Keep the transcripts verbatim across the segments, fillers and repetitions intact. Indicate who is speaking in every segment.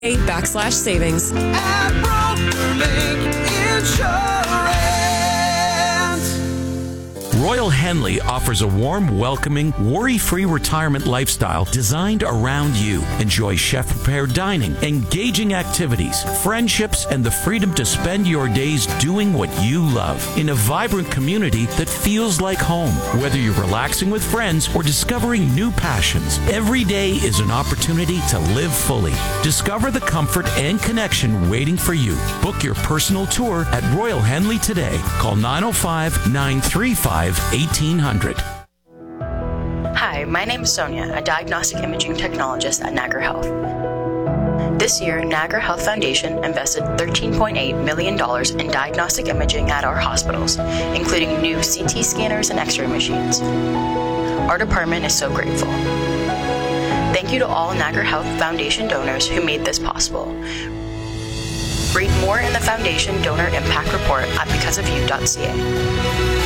Speaker 1: backslash savings.
Speaker 2: At BrokerLink Insurance.
Speaker 3: Royal Henley offers a warm, welcoming, worry-free retirement lifestyle designed around you. Enjoy chef-prepared dining, engaging activities, friendships, and the freedom to spend your days doing what you love in a vibrant community that feels like home. Whether you're relaxing with friends or discovering new passions, every day is an opportunity to live fully. Discover the comfort and connection waiting for you. Book your personal tour at Royal Henley today. Call nine oh five, nine three five, eighteen hundred.
Speaker 4: Hi, my name is Sonia, a diagnostic imaging technologist at Niagara Health. This year, Niagara Health Foundation invested thirteen point eight million dollars in diagnostic imaging at our hospitals, including new C T scanners and X-ray machines. Our department is so grateful. Thank you to all Niagara Health Foundation donors who made this possible. Read more in the Foundation Donor Impact Report at because of you dot c a.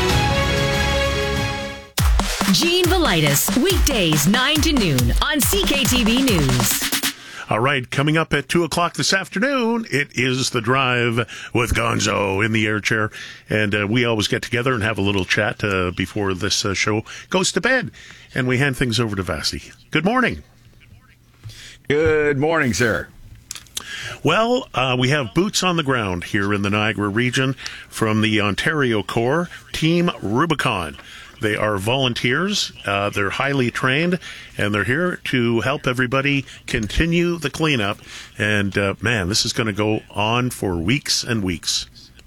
Speaker 5: Gene Velitis, weekdays nine to noon on C K T V News.
Speaker 6: All right, coming up at two o'clock this afternoon, it is The Drive with Gonzo in the air chair. And uh, we always get together and have a little chat uh, before this uh, show goes to bed. And we hand things over to Vasi. Good morning.
Speaker 7: Good morning, sir.
Speaker 6: Well, uh, we have boots on the ground here in the Niagara region from the Ontario Corps, Team Rubicon. They are volunteers, uh, they're highly trained, and they're here to help everybody continue the cleanup. And, uh, man, this is going to go on for weeks and weeks.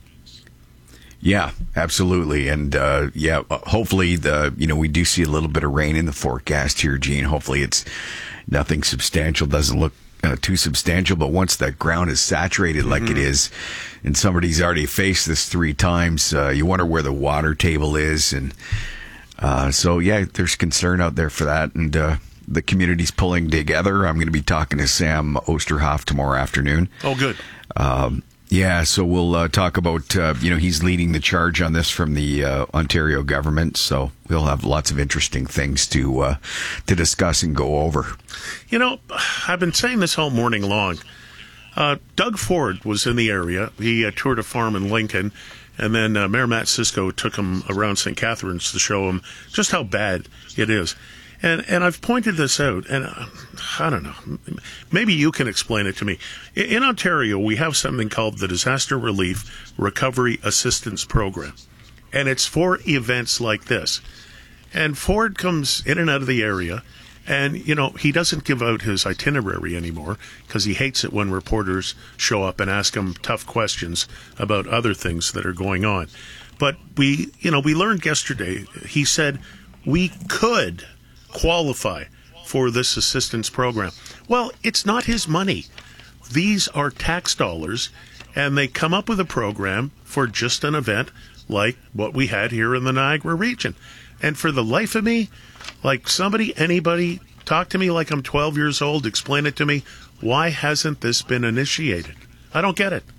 Speaker 7: Yeah, absolutely. And, uh, yeah, hopefully, the you know, we do see a little bit of rain in the forecast here, Gene. Hopefully it's nothing substantial, doesn't look Uh, too substantial, but once that ground is saturated like mm-hmm. it is, and somebody's already faced this three times, uh, you wonder where the water table is. And uh, so, yeah, there's concern out there for that, and uh, the community's pulling together. I'm going to be talking to Sam Osterhoff tomorrow afternoon.
Speaker 6: Oh, good.
Speaker 7: Um, yeah, so we'll uh, talk about, uh, you know, he's leading the charge on this from the uh, Ontario government, so we'll have lots of interesting things to uh, to discuss and go over.
Speaker 6: You know, I've been saying this all morning long. Uh, Doug Ford was in the area. He uh, toured a farm in Lincoln, and then uh, Mayor Matt Cisco took him around Saint Catharines to show him just how bad it is. And and I've pointed this out, and uh, I don't know, maybe you can explain it to me. In, in Ontario, we have something called the Disaster Relief Recovery Assistance Program, and it's for events like this. And Ford comes in and out of the area, and, you know, he doesn't give out his itinerary anymore because he hates it when reporters show up and ask him tough questions about other things that are going on. But we, you know, we learned yesterday, he said we could qualify for this assistance program. Well, it's not his money. These are tax dollars, and they come up with a program for just an event like what we had here in the Niagara region. And for the life of me, like somebody, anybody, talk to me like I'm twelve years old, explain it to me. Why hasn't this been initiated? I don't get it.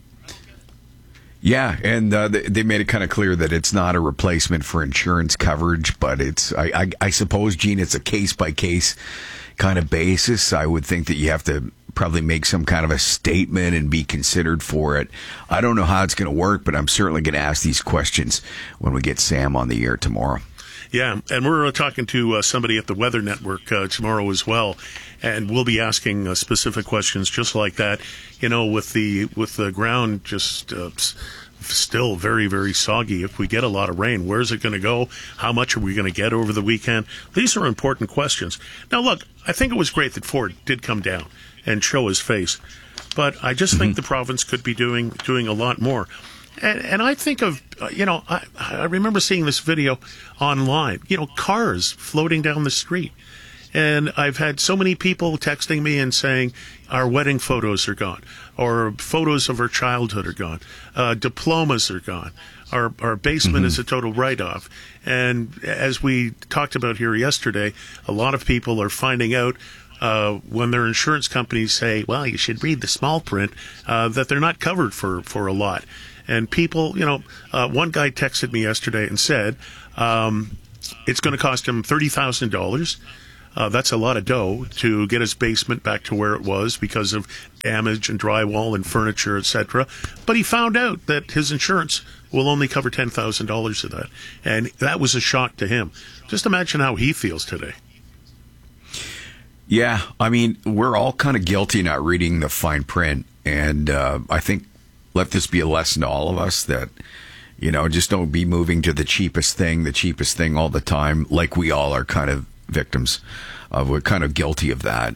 Speaker 7: Yeah, and uh, they, they made it kind of clear that it's not a replacement for insurance coverage, but it's, I, I, I suppose, Gene, it's a case-by-case kind of basis. I would think that you have to probably make some kind of a statement and be considered for it. I don't know how it's going to work, but I'm certainly going to ask these questions when we get Sam on the air tomorrow.
Speaker 6: Yeah, and we're talking to uh, somebody at the Weather Network uh, tomorrow as well, and we'll be asking uh, specific questions just like that. You know, with the with the ground just uh, still very, very soggy. If we get a lot of rain, where's it going to go? How much are we going to get over the weekend? These are important questions. Now, look, I think it was great that Ford did come down and show his face, but I just mm-hmm. think the province could be doing doing a lot more. And, and I think of, uh, you know, I, I remember seeing this video online, you know, cars floating down the street. And I've had so many people texting me and saying our wedding photos are gone, or photos of our childhood are gone, uh, diplomas are gone, our, our basement mm-hmm. is a total write-off. And as we talked about here yesterday, a lot of people are finding out Uh, when their insurance companies say, well, you should read the small print, uh, that they're not covered for, for a lot. And people, you know, uh, one guy texted me yesterday and said um, it's going to cost him thirty thousand dollars Uh, that's a lot of dough to get his basement back to where it was because of damage and drywall and furniture, et cetera. But he found out that his insurance will only cover ten thousand dollars of that. And that was a shock to him. Just imagine how he feels today.
Speaker 7: Yeah, I mean, we're all kind of guilty not reading the fine print. And uh, I think let this be a lesson to all of us that, you know, just don't be moving to the cheapest thing, the cheapest thing all the time, like we all are kind of victims of. We're kind of guilty of that.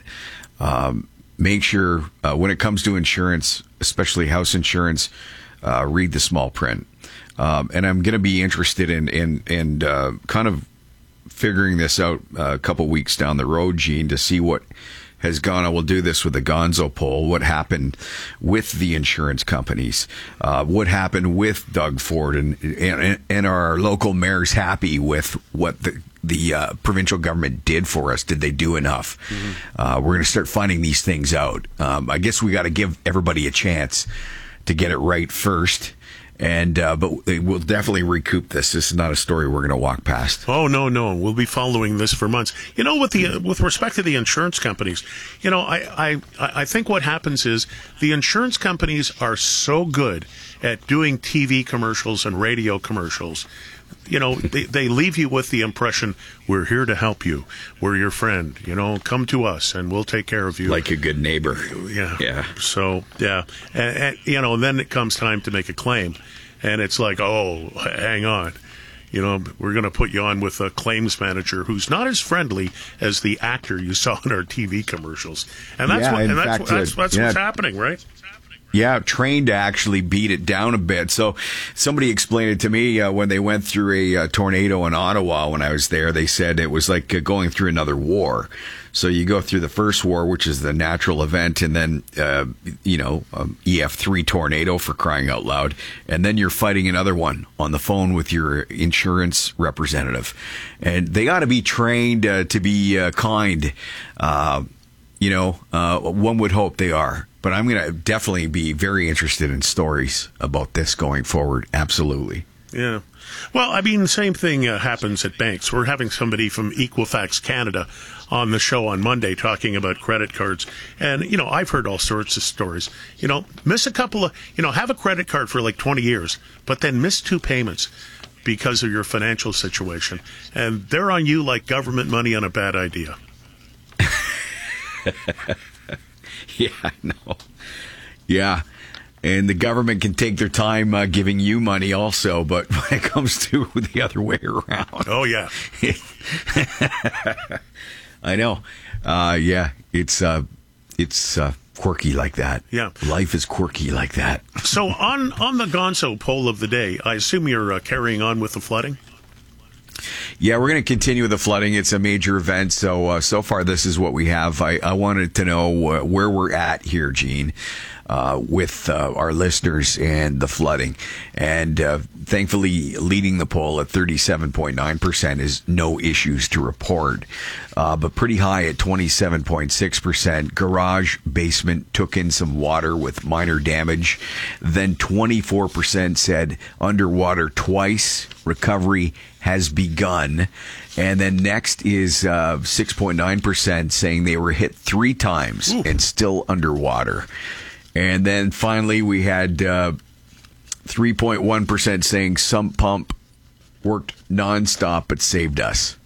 Speaker 7: Um, make sure uh, when it comes to insurance, especially house insurance, uh, read the small print. Um, and I'm going to be interested in in, in uh, kind of figuring this out uh, a couple weeks down the road, Gene, to see what has gone on. We'll do this with the Gonzo poll. What happened with the insurance companies? Uh, what happened with Doug Ford? And, and and are our local mayors happy with what the the uh, provincial government did for us? Did they do enough? Mm-hmm. Uh, we're going to start finding these things out. Um, I guess we got to give everybody a chance to get it right first. And uh, but we'll definitely recoup this. This is not a story we're going to walk past.
Speaker 6: Oh no, no, we'll be following this for months. You know, with the uh, with respect to the insurance companies, you know, I, I I think what happens is the insurance companies are so good at doing T V commercials and radio commercials. You know, they, they leave you with the impression, we're here to help you. We're your friend. You know, come to us and we'll take care of you.
Speaker 7: Like a good neighbor.
Speaker 6: Yeah.
Speaker 7: Yeah.
Speaker 6: So, yeah. And, and, you know, then it comes time to make a claim. And it's like, oh, hang on. You know, we're going to put you on with a claims manager who's not as friendly as the actor you saw in our T V commercials. And that's,
Speaker 7: yeah,
Speaker 6: what, and that's,
Speaker 7: fact,
Speaker 6: what, that's, that's
Speaker 7: uh,
Speaker 6: what's
Speaker 7: yeah.
Speaker 6: happening, right?
Speaker 7: Yeah, trained to actually beat it down a bit. So somebody explained it to me uh, when they went through a uh, tornado in Ottawa when I was there. They said it was like uh, going through another war. So you go through the first war, which is the natural event, and then, uh, you know, um, E F three tornado for crying out loud. And then you're fighting another one on the phone with your insurance representative. And they got to be trained uh, to be uh, kind. Uh, you know, uh, one would hope they are. But I'm going to definitely be very interested in stories about this going forward. Absolutely.
Speaker 6: Yeah. Well, I mean, the same thing uh, happens at banks. We're having somebody from Equifax Canada on the show on Monday talking about credit cards. And, you know, I've heard all sorts of stories. You know, miss a couple of, you know, have a credit card for like twenty years, but then miss two payments because of your financial situation. And they're on you like government money on a bad idea.
Speaker 7: Yeah, I know. Yeah. And the government can take their time uh, giving you money also, but when it comes to the other way around.
Speaker 6: Oh, yeah.
Speaker 7: I know. Uh, yeah, it's uh, it's uh, quirky like that.
Speaker 6: Yeah.
Speaker 7: Life is quirky like that.
Speaker 6: So on, on the Gonzo poll of the day, I assume you're uh, carrying on with the flooding?
Speaker 7: Yeah, we're going to continue with the flooding. It's a major event. So, uh, so far, this is what we have. I, I wanted to know uh, where we're at here, Gene, uh, with uh, our listeners and the flooding. And uh, thankfully, leading the poll at thirty-seven point nine percent is no issues to report. Uh, but pretty high at twenty-seven point six percent. Garage, basement took in some water with minor damage. Then twenty-four percent said underwater twice. Recovery has begun. And then next is uh, six point nine percent saying they were hit three times Ooh. and still underwater. And then finally we had uh, three point one percent saying sump pump worked nonstop but saved us.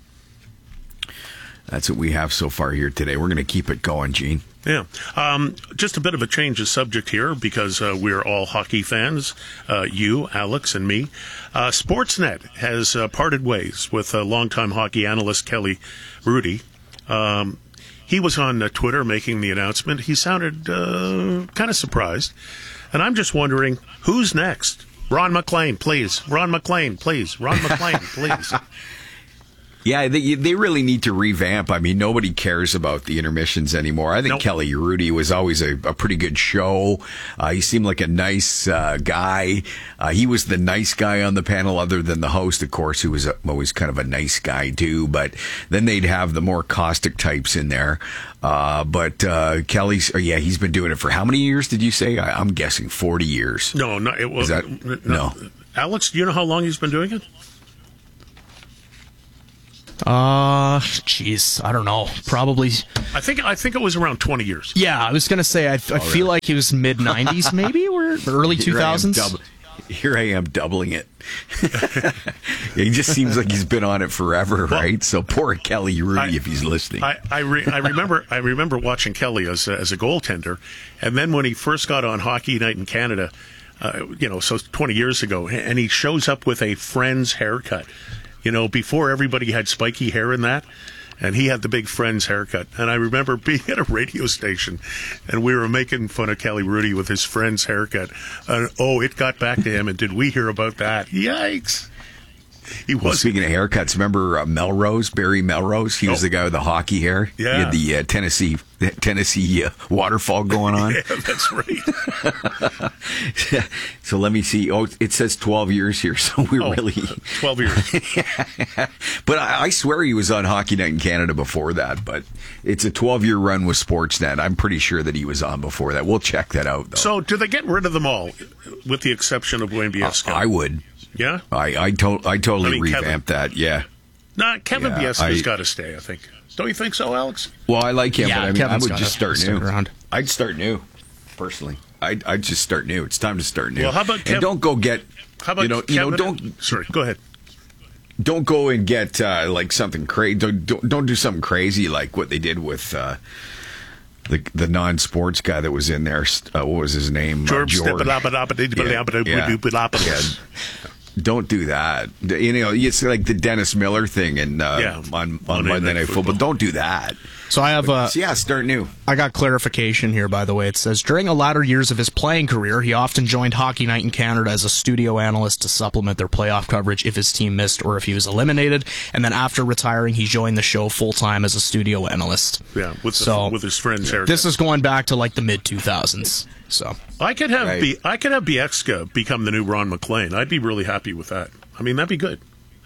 Speaker 7: That's what we have so far here today. We're going to keep it going, Gene.
Speaker 6: Yeah. Um, just a bit of a change of subject here because uh, we're all hockey fans, uh, you, Alex, and me. Uh, Sportsnet has uh, parted ways with uh, longtime hockey analyst Kelly Rudy. Um, he was on uh, Twitter making the announcement. He sounded uh, kind of surprised. And I'm just wondering, who's next? Ron MacLean, please. Ron MacLean, please. Ron MacLean, please.
Speaker 7: Yeah, they, they really need to revamp. I mean, nobody cares about the intermissions anymore. I think nope. Kelly Rudy was always a, a pretty good show. Uh, he seemed like a nice uh, guy. Uh, he was the nice guy on the panel, other than the host, of course, who was a, always kind of a nice guy, too. But then they'd have the more caustic types in there. Uh, but uh, Kelly's, oh, yeah, he's been doing it for how many years, did you say? I, I'm guessing forty years.
Speaker 6: No, no, it was.
Speaker 7: That, no.
Speaker 6: no. Alex, do you know how long he's been doing it?
Speaker 1: Uh, jeez, I don't know. Probably.
Speaker 6: I think I think it was around twenty years.
Speaker 1: Yeah, I was gonna say. I, I feel
Speaker 7: really?
Speaker 1: like he was mid nineties, maybe, or early two
Speaker 7: Here I am
Speaker 1: thousands.
Speaker 7: dub- Here I am doubling it. He just seems like he's been on it forever, right? So poor Kelly Rudy,
Speaker 6: I-
Speaker 7: if he's listening.
Speaker 6: I I, re, I remember I remember watching Kelly as a, as a goaltender, and then when he first got on Hockey Night in Canada, uh, you know, so twenty years ago, and he shows up with a Friends haircut, you know, before everybody had spiky hair in that. And he had the big Friends haircut. And I remember being at a radio station, and we were making fun of Kelly Rudy with his Friends haircut. And, oh, it got back to him, and did we hear about that? Yikes. He
Speaker 7: Well,
Speaker 6: was
Speaker 7: speaking of haircuts, remember uh, Melrose, Barry Melrose? He was
Speaker 6: Oh.
Speaker 7: the guy with the hockey hair.
Speaker 6: Yeah.
Speaker 7: He had the uh, Tennessee Tennessee uh, waterfall going on.
Speaker 6: Yeah, that's right.
Speaker 7: So let me see. Oh, it says twelve years here, so we're
Speaker 6: Oh,
Speaker 7: really...
Speaker 6: twelve years.
Speaker 7: But I, I swear he was on Hockey Night in Canada before that, but it's a twelve-year run with Sportsnet. I'm pretty sure that he was on before that. We'll check that out, though.
Speaker 6: So, do they get rid of them all, with the exception of Wayne Biesca?
Speaker 7: I would.
Speaker 6: Yeah?
Speaker 7: I I, to- I totally
Speaker 6: I mean, Kevin-
Speaker 7: revamped that, yeah.
Speaker 6: Nah, Kevin
Speaker 7: Yeah,
Speaker 6: Biesca's
Speaker 7: I-
Speaker 6: got to stay, I think. Don't you think so, Alex?
Speaker 7: Well, I like him,
Speaker 1: Yeah,
Speaker 7: but I mean,
Speaker 1: Kevin's
Speaker 7: I would
Speaker 1: gotta
Speaker 7: just start
Speaker 1: stick
Speaker 7: new.
Speaker 1: around.
Speaker 7: I'd start new, personally. I'd, I'd just start new. It's time to start new.
Speaker 6: Well, how about Kev-
Speaker 7: and don't go get...
Speaker 6: How about
Speaker 7: you know,
Speaker 6: Kevin?
Speaker 7: you know, don't
Speaker 6: Sorry, go ahead.
Speaker 7: don't go and get uh, like something crazy. Don't, don't don't do something crazy like what they did with uh, the the non-sports guy that was in there. Uh, what was his name? Uh,
Speaker 6: George.
Speaker 7: George. Yeah. Yeah. Don't do that. You know, it's like the Dennis Miller thing and uh,
Speaker 6: Yeah.
Speaker 7: on on
Speaker 6: Monday
Speaker 7: Monday
Speaker 6: Night
Speaker 7: Night Football.
Speaker 6: Football.
Speaker 7: Don't do that.
Speaker 1: So I have a.
Speaker 7: So yeah, start new.
Speaker 1: I got clarification here, by the way. It says, during the latter years of his playing career, he often joined Hockey Night in Canada as a studio analyst to supplement their playoff coverage if his team missed or if he was eliminated. And then after retiring, he joined the show full-time as a studio analyst.
Speaker 6: Yeah, with, the,
Speaker 1: So,
Speaker 6: with his friend's haircut.
Speaker 1: This is going back to like the mid two thousands. So
Speaker 6: I could have
Speaker 7: Right.
Speaker 6: B, I could have Biekska become the new Ron McLean. I'd be really happy with that. I mean, that'd be good.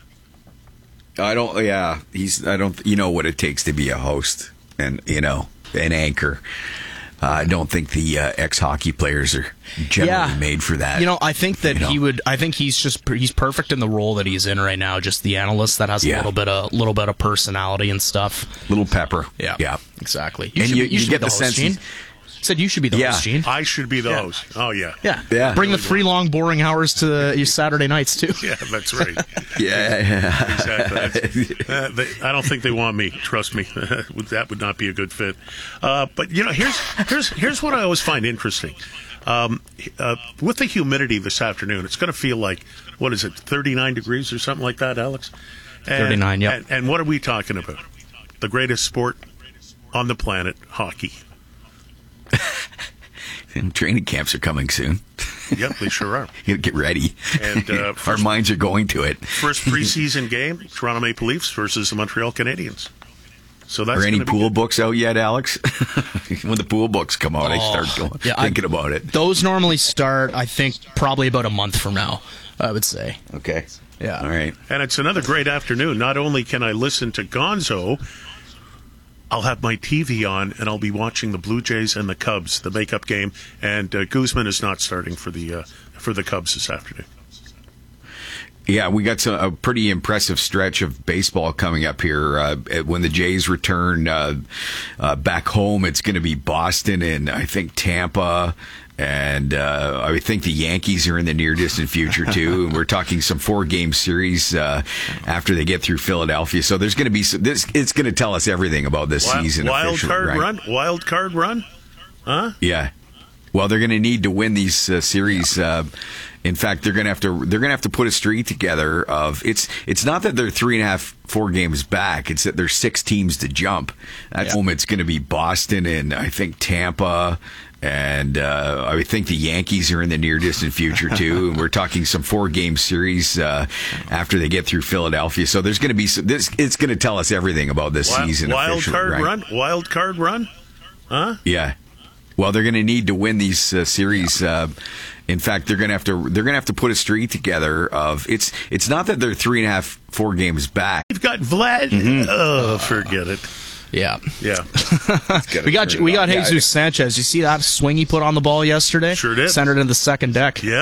Speaker 7: I don't. Yeah, he's. I don't. You know what it takes to be a host and you know an anchor. Uh, I don't think the uh, ex-hockey players are generally
Speaker 1: Yeah.
Speaker 7: made for that.
Speaker 1: You know, I think that
Speaker 7: You know?
Speaker 1: he would. I think he's just he's perfect in the role that he's in right now. Just the analyst that has a
Speaker 7: Yeah.
Speaker 1: little bit of little bit of personality and stuff.
Speaker 7: Little pepper.
Speaker 1: Yeah,
Speaker 7: Yeah.
Speaker 1: exactly.
Speaker 7: And
Speaker 1: should
Speaker 7: you-
Speaker 1: be-
Speaker 7: you
Speaker 1: should
Speaker 7: get
Speaker 1: be
Speaker 7: the
Speaker 1: host,
Speaker 7: sense
Speaker 1: Gene.
Speaker 7: he's-
Speaker 1: Said you should be the
Speaker 7: Yeah.
Speaker 1: host, Gene.
Speaker 6: I should be the
Speaker 1: Yeah.
Speaker 6: host. Oh, yeah.
Speaker 1: Yeah,
Speaker 7: Yeah.
Speaker 1: Bring the three long, boring hours to the, your Saturday nights too.
Speaker 6: Yeah, that's right.
Speaker 7: Yeah.
Speaker 6: Exactly. Uh, they, I don't think they want me. Trust me, that would not be a good fit. Uh, but you know, here's here's here's what I always find interesting. Um, uh, with the humidity this afternoon, it's going to feel like what is it, thirty-nine degrees or something like that, Alex? And,
Speaker 1: thirty-nine, yep.
Speaker 6: And, and what are we talking about? The greatest sport on the planet, hockey.
Speaker 7: Training camps are coming soon.
Speaker 6: Yep, they sure are.
Speaker 7: You get ready.
Speaker 6: And, uh,
Speaker 7: our
Speaker 6: first-
Speaker 7: minds are going to it.
Speaker 6: First preseason game, Toronto Maple Leafs versus the Montreal Canadiens. So that's
Speaker 7: Are any
Speaker 6: gonna be
Speaker 7: pool
Speaker 6: good.
Speaker 7: books out yet, Alex? When the pool books come out, I start going,
Speaker 1: yeah, I-
Speaker 7: thinking about it.
Speaker 1: Those normally start, I think, probably about a month from now. I would say.
Speaker 7: Okay.
Speaker 1: Yeah.
Speaker 7: All right.
Speaker 6: And it's another great afternoon. Not only can I listen to Gonzo, I'll have my T V on and I'll be watching the Blue Jays and the Cubs, the makeup game. And uh, Guzman is not starting for the uh, for the Cubs this afternoon.
Speaker 7: Yeah, we got some, a pretty impressive stretch of baseball coming up here. Uh, when the Jays return uh, uh, back home, it's going to be Boston and I think Tampa. And uh, I think the Yankees are in the near distant future, too. And we're talking some four game series uh, after they get through Philadelphia. So there's going to be some, this, it's going to tell us everything about this
Speaker 6: Wild,
Speaker 7: season.
Speaker 6: wild
Speaker 7: officially,
Speaker 6: card
Speaker 7: right?
Speaker 6: run? Wild card run? Huh?
Speaker 7: Yeah. Well, they're going to need to win these uh, series. Uh, in fact, they're going to have to they're going to have to put a streak together of it's it's not that they're three and a half four games back. It's that there's six teams to jump. At home, it's going to be Boston and I think Tampa. And uh, I think the Yankees are in the near distant future too. And we're talking some four game series uh, after they get through Philadelphia. So there's going to be some, this. It's going to tell us everything about this
Speaker 6: Wild,
Speaker 7: season.
Speaker 6: wild
Speaker 7: officially,
Speaker 6: card
Speaker 7: right?
Speaker 6: run? Wild card run? Huh?
Speaker 7: Yeah. Well, they're going to need to win these uh, series. Uh, in fact, they're going to have to they're going to have to put a streak together of it's it's not that they're three and a half four games back.
Speaker 6: You've got Vlad.
Speaker 7: Mm-hmm.
Speaker 6: Oh, forget it.
Speaker 1: Yeah.
Speaker 6: Yeah.
Speaker 1: We got we got
Speaker 7: Yeah,
Speaker 1: Jesus Sanchez. You see that swing he put on the ball yesterday?
Speaker 6: Sure did.
Speaker 1: Centered in the second deck.
Speaker 6: Yep.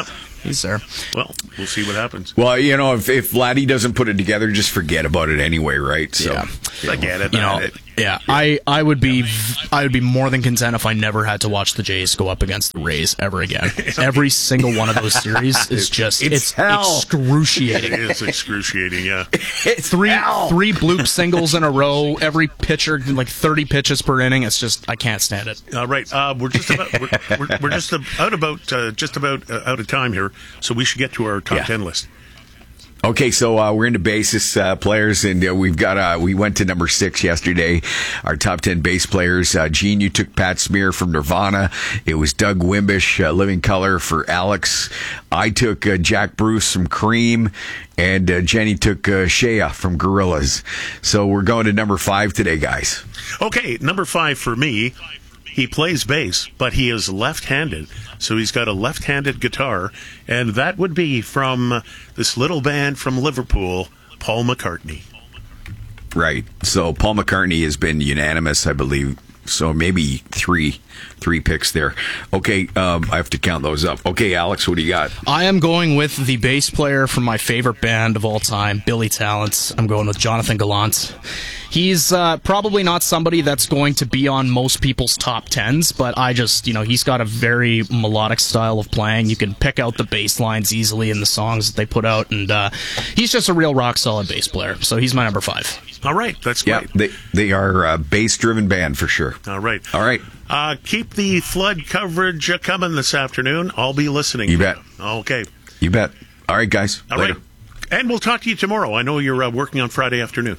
Speaker 1: He's there.
Speaker 6: Well, we'll see what happens.
Speaker 7: Well, you know, if, if Vladdy doesn't put it together, just forget about it anyway, right? So,
Speaker 1: Yeah.
Speaker 6: Forget
Speaker 1: You know,
Speaker 6: about it.
Speaker 1: yeah, I, I would be I would be more than content if I never had to watch the Jays go up against the Rays ever again. Every single one of those series is just
Speaker 7: It's
Speaker 1: it's,
Speaker 7: hell.
Speaker 1: excruciating.
Speaker 6: It is excruciating, yeah.
Speaker 7: it's
Speaker 1: Three
Speaker 7: hell.
Speaker 1: three bloop singles in a row. Every pitcher like thirty pitches per inning. It's just I can't stand it.
Speaker 6: All right, uh, we're just about we're, we're, we're just out about uh, just about uh, out of time here, so we should get to our top
Speaker 7: Yeah.
Speaker 6: ten list.
Speaker 7: Okay, so uh, we're into basis uh, players, and uh, we've got uh, we went to number six yesterday. Our top ten base players. Uh, Gene, you took Pat Smear from Nirvana. It was Doug Wimbish, uh, Living Color for Alex. I took uh, Jack Bruce from Cream, and uh, Jenny took uh, Shea from Gorillaz. So we're going to number five today, guys.
Speaker 6: Okay, number five for me. He plays bass, but he is left-handed, so he's got a left-handed guitar, and that would be from this little band from Liverpool, Paul McCartney.
Speaker 7: Right. So Paul McCartney has been unanimous, I believe. So maybe three, three picks there. Okay, um, I have to count those up. Okay, Alex, what do you got?
Speaker 1: I am going with the bass player from my favorite band of all time, Billy Talent. I'm going with Jonathan Gallant. He's uh, probably not somebody that's going to be on most people's top tens, but I just, you know, he's got a very melodic style of playing. You can pick out the bass lines easily in the songs that they put out, and uh, he's just a real rock solid bass player. So he's my number five.
Speaker 6: All right, that's
Speaker 7: Yeah,
Speaker 6: great.
Speaker 7: they they are a bass-driven band for sure.
Speaker 6: All right.
Speaker 7: All right.
Speaker 6: Uh, keep the flood coverage uh, coming this afternoon. I'll be listening.
Speaker 7: You bet.
Speaker 6: Okay.
Speaker 7: You bet. All right, guys.
Speaker 6: All
Speaker 7: Later.
Speaker 6: right. And we'll talk to you tomorrow. I know you're uh, working on Friday afternoon.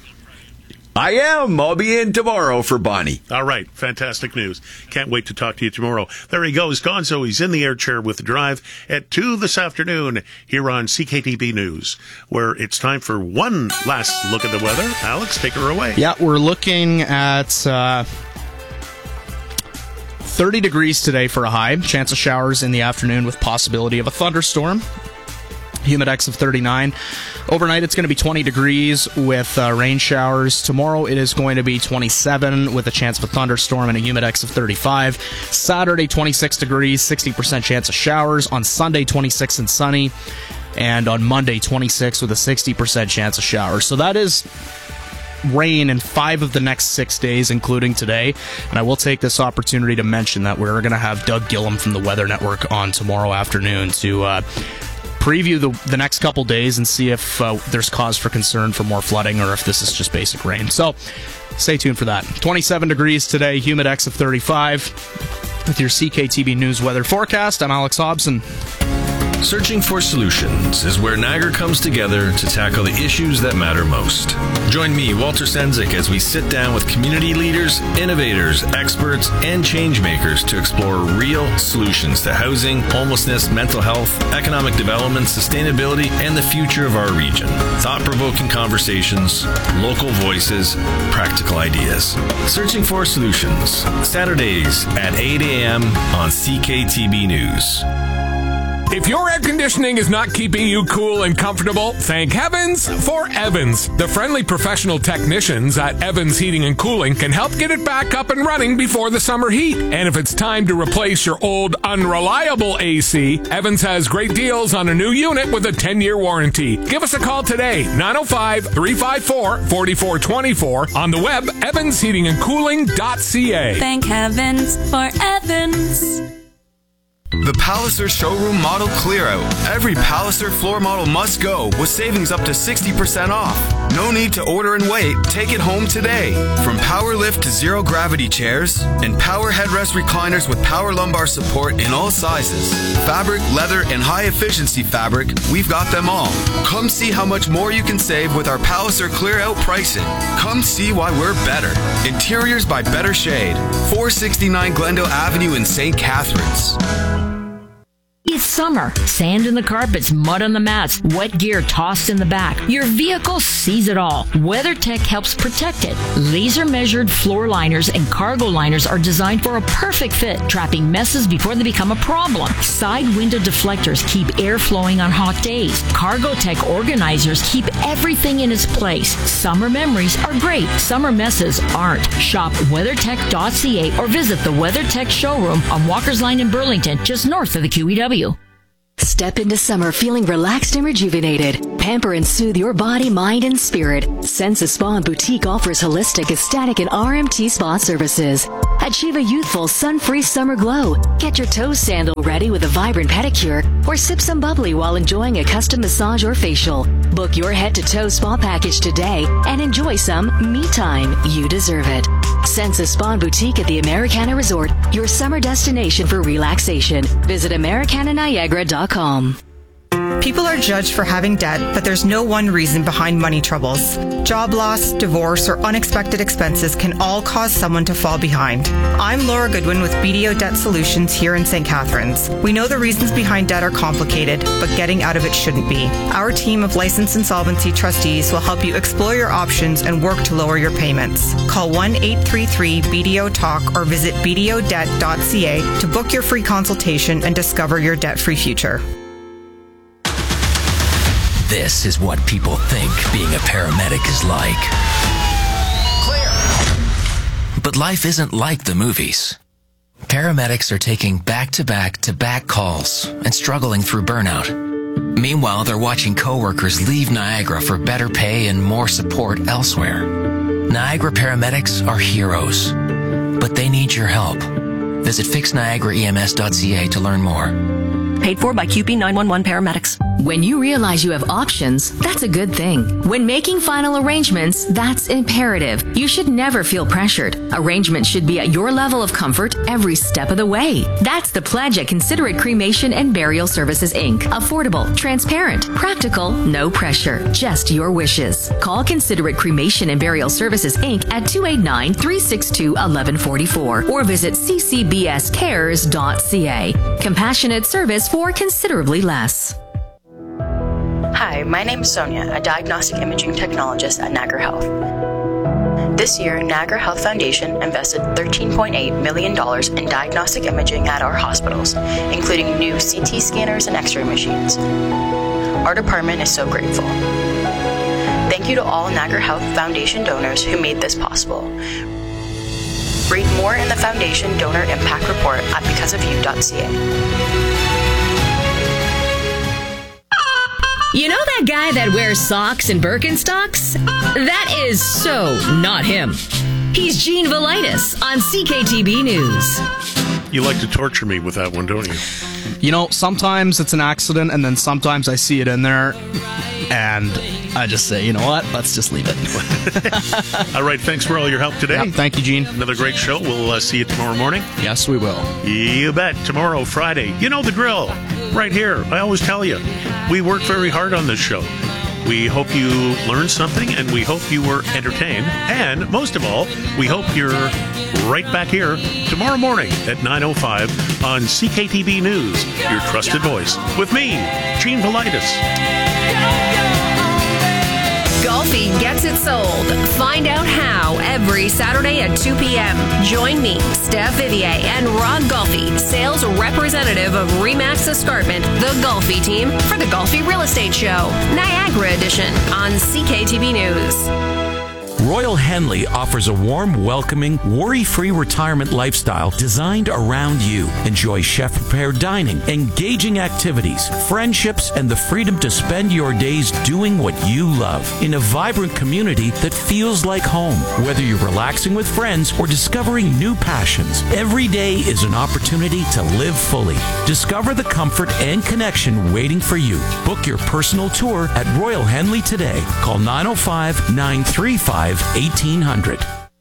Speaker 7: I am. I'll be in tomorrow for Bonnie.
Speaker 6: All right. Fantastic news. Can't wait to talk to you tomorrow. There he goes. Gonzo. He's in the air chair with the drive at two this afternoon here on C K T B News, where it's time for one last look at the weather. Alex, take her away.
Speaker 1: Yeah, we're looking at uh, thirty degrees today for a high. Chance of showers in the afternoon with possibility of a thunderstorm. Humidex of thirty-nine. Overnight, it's going to be twenty degrees with uh, rain showers. Tomorrow, it is going to be twenty-seven with a chance of a thunderstorm and a humidex of thirty-five. Saturday, twenty-six degrees, sixty percent chance of showers. On Sunday, twenty-six and sunny. And on Monday, twenty-six with a sixty percent chance of showers. So that is rain in five of the next six days, including today. And I will take this opportunity to mention that we're going to have Doug Gillum from the Weather Network on tomorrow afternoon to uh, preview the, the next couple days and see if uh, there's cause for concern for more flooding or if this is just basic rain. So stay tuned for that. twenty-seven degrees today, humidex of thirty-five. With your C K T V News weather forecast, I'm Alex Hobson.
Speaker 8: Searching for Solutions is where Niagara comes together to tackle the issues that matter most. Join me, Walter Senzik, as we sit down with community leaders, innovators, experts, and change makers to explore real solutions to housing, homelessness, mental health, economic development, sustainability, and the future of our region. Thought-provoking conversations, local voices, practical ideas. Searching for Solutions, Saturdays at eight a.m. on C K T B News.
Speaker 9: If your air conditioning is not keeping you cool and comfortable, thank heavens for Evans. The friendly professional technicians at Evans Heating and Cooling can help get it back up and running before the summer heat. And if it's time to replace your old unreliable A C, Evans has great deals on a new unit with a ten-year warranty. Give us a call today, nine oh five, three five four, four four two four, on the web, evans heating and cooling dot c a.
Speaker 10: Thank heavens for Evans.
Speaker 11: The Palliser Showroom Model Clear Out. Every Palliser floor model must go with savings up to sixty percent off. No need to order and wait. Take it home today. From power lift to zero gravity chairs and power headrest recliners with power lumbar support in all sizes. Fabric, leather, and high efficiency fabric, we've got them all. Come see how much more you can save with our Palliser Clear Out pricing. Come see why we're better. Interiors by Better Shade. four sixty-nine Glendale Avenue in Saint Catharines.
Speaker 5: It's summer. Sand in the carpets, mud on the mats, wet gear tossed in the back. Your vehicle sees it all. WeatherTech helps protect it. Laser-measured floor liners and cargo liners are designed for a perfect fit, trapping messes before they become a problem. Side window deflectors keep air flowing on hot days. CargoTech organizers keep everything in its place. Summer memories are great. Summer messes aren't. Shop weathertech dot c a or visit the WeatherTech showroom on Walker's Line in Burlington, just north of the Q E W.
Speaker 12: Step into summer feeling relaxed and rejuvenated. Pamper and soothe your body, mind, and spirit. Sensa Spa and Boutique offers holistic, ecstatic, and R M T spa services. Achieve a youthful, sun-free summer glow. Get your toe sandal ready with a vibrant pedicure, or sip some bubbly while enjoying a custom massage or facial. Book your head-to-toe spa package today and enjoy some me time. You deserve it. Sensa Spa and Boutique at the Americana Resort, your summer destination for relaxation. Visit Americana Niagara dot com.
Speaker 13: People are judged for having debt, but there's no one reason behind money troubles. Job loss, divorce, or unexpected expenses can all cause someone to fall behind. I'm Laura Goodwin with B D O Debt Solutions here in Saint Catharines. We know the reasons behind debt are complicated, but getting out of it shouldn't be. Our team of licensed insolvency trustees will help you explore your options and work to lower your payments. Call one eight three three B D O talk or visit b d o debt dot c a to book your free consultation and discover your debt-free future.
Speaker 14: This is what people think being a paramedic is like. Clear! But life isn't like the movies. Paramedics are taking back-to-back-to-back calls and struggling through burnout. Meanwhile, they're watching coworkers leave Niagara for better pay and more support elsewhere. Niagara paramedics are heroes, but they need your help. Visit fix niagara e m s dot c a to learn more.
Speaker 15: Paid for by Q P nine one one Paramedics.
Speaker 12: When you realize you have options, that's a good thing. When making final arrangements, that's imperative. You should never feel pressured. Arrangements should be at your level of comfort every step of the way. That's the pledge at Considerate Cremation and Burial Services, Incorporated. Affordable, transparent, practical, no pressure, just your wishes. Call Considerate Cremation and Burial Services, Incorporated at two eight nine, three six two, one one four four or visit c c b s cares dot c a. Compassionate service for considerably less.
Speaker 4: Hi, my name is Sonia, a diagnostic imaging technologist at Niagara Health. This year, Niagara Health Foundation invested thirteen point eight million dollars in diagnostic imaging at our hospitals, including new C T scanners and X-ray machines. Our department is so grateful. Thank you to all Niagara Health Foundation donors who made this possible. Read more in the Foundation Donor Impact Report at because of you dot c a.
Speaker 5: You know that guy that wears socks and Birkenstocks? That is so not him. He's Gene Velitis on C K T B News.
Speaker 6: You like to torture me with that one, don't you?
Speaker 1: You know, sometimes it's an accident, and then sometimes I see it in there, and I just say, you know what, let's just leave it.
Speaker 6: All right, thanks for all your help today.
Speaker 1: Yep, thank you, Gene.
Speaker 6: Another great show. We'll uh, see you tomorrow morning.
Speaker 1: Yes, we will.
Speaker 6: You bet. Tomorrow, Friday. You know the drill. Right here. I always tell you, we work very hard on this show. We hope you learned something, and we hope you were entertained. And most of all, we hope you're right back here tomorrow morning at nine oh five on C K T B News, your trusted voice, with me, Gene Velitis.
Speaker 16: Golfi gets it sold. Find out how every Saturday at two p.m. Join me, Steph Vivier, and Rod Golfi, sales representative of Remax Escarpment, the Golfi team, for the Golfi Real Estate Show, Niagara Edition on C K T B News.
Speaker 3: Royal Henley offers a warm, welcoming, worry-free retirement lifestyle designed around you. Enjoy chef-prepared dining, engaging activities, friendships, and the freedom to spend your days doing what you love in a vibrant community that feels like home. Whether you're relaxing with friends or discovering new passions, every day is an opportunity to live fully. Discover the comfort and connection waiting for you. Book your personal tour at Royal Henley today. Call nine oh five, nine three five, eighteen hundred.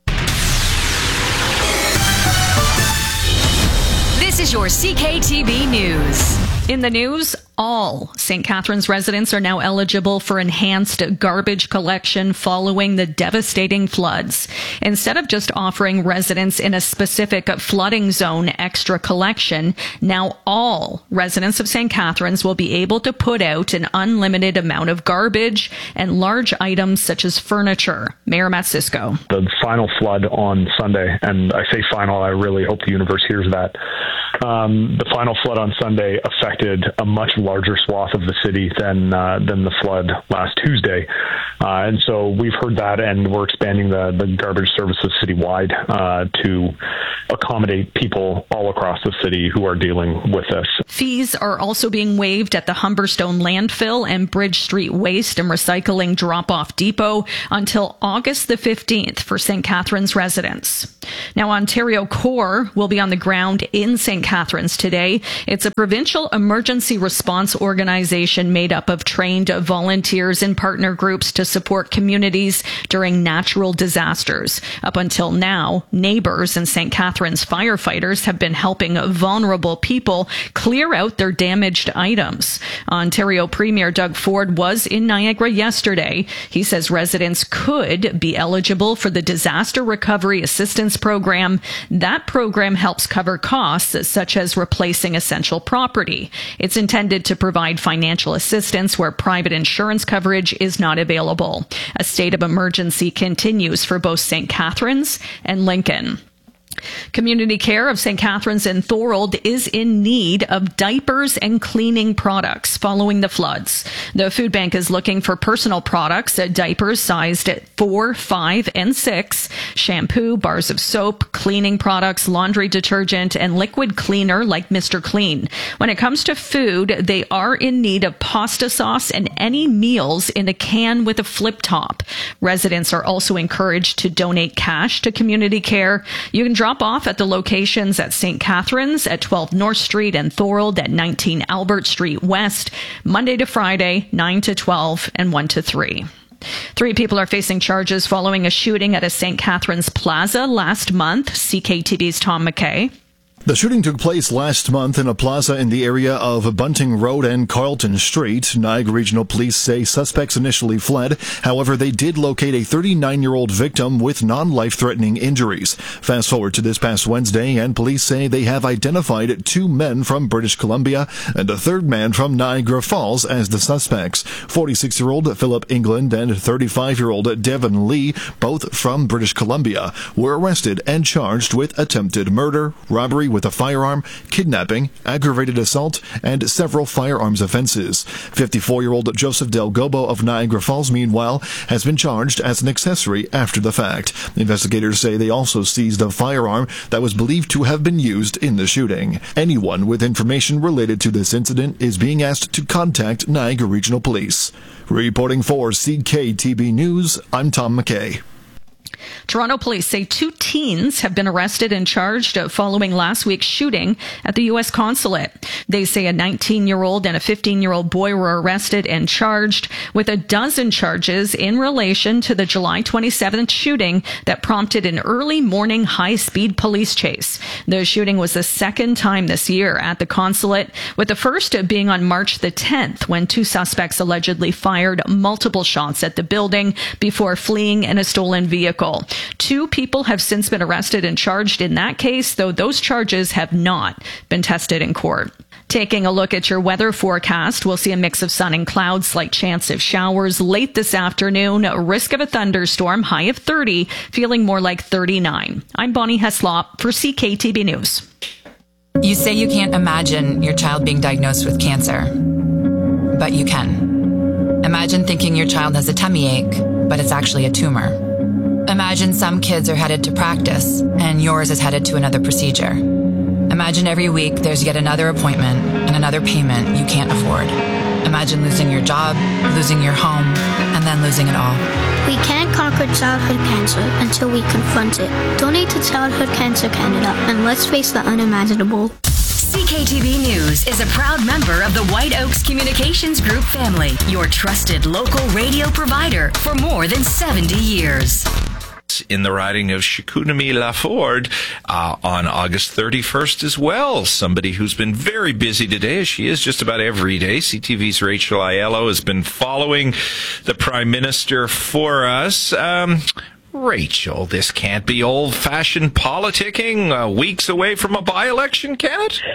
Speaker 17: This is your C K T B News. In the news, all Saint Catharines residents are now eligible for enhanced garbage collection following the devastating floods. Instead of just offering residents in a specific flooding zone extra collection, now all residents of Saint Catharines will be able to put out an unlimited amount of garbage and large items such as furniture. Mayor Matt Cisco.
Speaker 18: The final flood on Sunday, and I say final, I really hope the universe hears that. Um, the final flood on Sunday affected a much larger swath of the city than uh, than the flood last Tuesday. Uh, and so we've heard that, and we're expanding the, the garbage services citywide uh, to accommodate people all across the city who are dealing with this.
Speaker 17: Fees are also being waived at the Humberstone Landfill and Bridge Street Waste and Recycling Drop-Off Depot until August the fifteenth for Saint Catharines residents. Now, Ontario Corps will be on the ground in Saint Catharines today. It's a provincial emergency response organization made up of trained volunteers and partner groups to support communities during natural disasters. Up until now, neighbors and Saint Catharines firefighters have been helping vulnerable people clear out their damaged items. Ontario Premier Doug Ford was in Niagara yesterday. He says residents could be eligible for the Disaster Recovery Assistance Program. That program helps cover costs such as replacing essential property. It's intended to provide financial assistance where private insurance coverage is not available. A state of emergency continues for both Saint Catharines and Lincoln. Community Care of Saint Catharines and Thorold is in need of diapers and cleaning products following the floods. The food bank is looking for personal products, diapers sized at four, five, and six, shampoo, bars of soap, cleaning products, laundry detergent, and liquid cleaner like Mister Clean. When it comes to food, they are in need of pasta sauce and any meals in a can with a flip top. Residents are also encouraged to donate cash to Community Care. You can drop off at the locations at Saint Catharines at twelve North Street and Thorold at nineteen Albert Street West, Monday to Friday, nine to twelve and one to three. Three people are facing charges following a shooting at a Saint Catharines Plaza last month. C K T V's Tom McKay.
Speaker 19: The shooting took place last month in a plaza in the area of Bunting Road and Carlton Street. Niagara Regional Police say suspects initially fled. However, they did locate a thirty-nine-year-old victim with non-life-threatening injuries. Fast forward to this past Wednesday, and police say they have identified two men from British Columbia and a third man from Niagara Falls as the suspects. forty-six-year-old Philip England and thirty-five-year-old Devon Lee, both from British Columbia, were arrested and charged with attempted murder, robbery with a firearm, kidnapping, aggravated assault, and several firearms offenses. fifty-four-year-old Joseph Del Gobo of Niagara Falls, meanwhile, has been charged as an accessory after the fact. Investigators say they also seized a firearm that was believed to have been used in the shooting. Anyone with information related to this incident is being asked to contact Niagara Regional Police. Reporting for C K T B News, I'm Tom McKay.
Speaker 17: Toronto police say two teens have been arrested and charged following last week's shooting at the U S consulate. They say a nineteen-year-old and a fifteen-year-old boy were arrested and charged with a dozen charges in relation to the July twenty-seventh shooting that prompted an early morning high-speed police chase. The shooting was the second time this year at the consulate, with the first being on March the tenth, when two suspects allegedly fired multiple shots at the building before fleeing in a stolen vehicle. Two people have since been arrested and charged in that case, though those charges have not been tested in court. Taking a look at your weather forecast, we'll see a mix of sun and clouds, slight chance of showers late this afternoon, risk of a thunderstorm, high of thirty, feeling more like thirty-nine. I'm Bonnie Heslop for C K T B News.
Speaker 20: You say you can't imagine your child being diagnosed with cancer, but you can. Imagine thinking your child has a tummy ache, but it's actually a tumor. Imagine some kids are headed to practice, and yours is headed to another procedure. Imagine every week there's yet another appointment and another payment you can't afford. Imagine losing your job, losing your home, and then losing it all.
Speaker 21: We can't conquer childhood cancer until we confront it. Donate to Childhood Cancer Canada, and let's face the unimaginable.
Speaker 22: C K T V News is a proud member of the White Oaks Communications Group family, your trusted local radio provider for more than seventy years.
Speaker 23: In the riding of Chicoutimi-Laforde uh, on August thirty-first as well. Somebody who's been very busy today, as she is just about every day. C T V's Rachel Aiello has been following the Prime Minister for us. Um, Rachel, this can't be old-fashioned politicking uh, weeks away from a by-election, can it?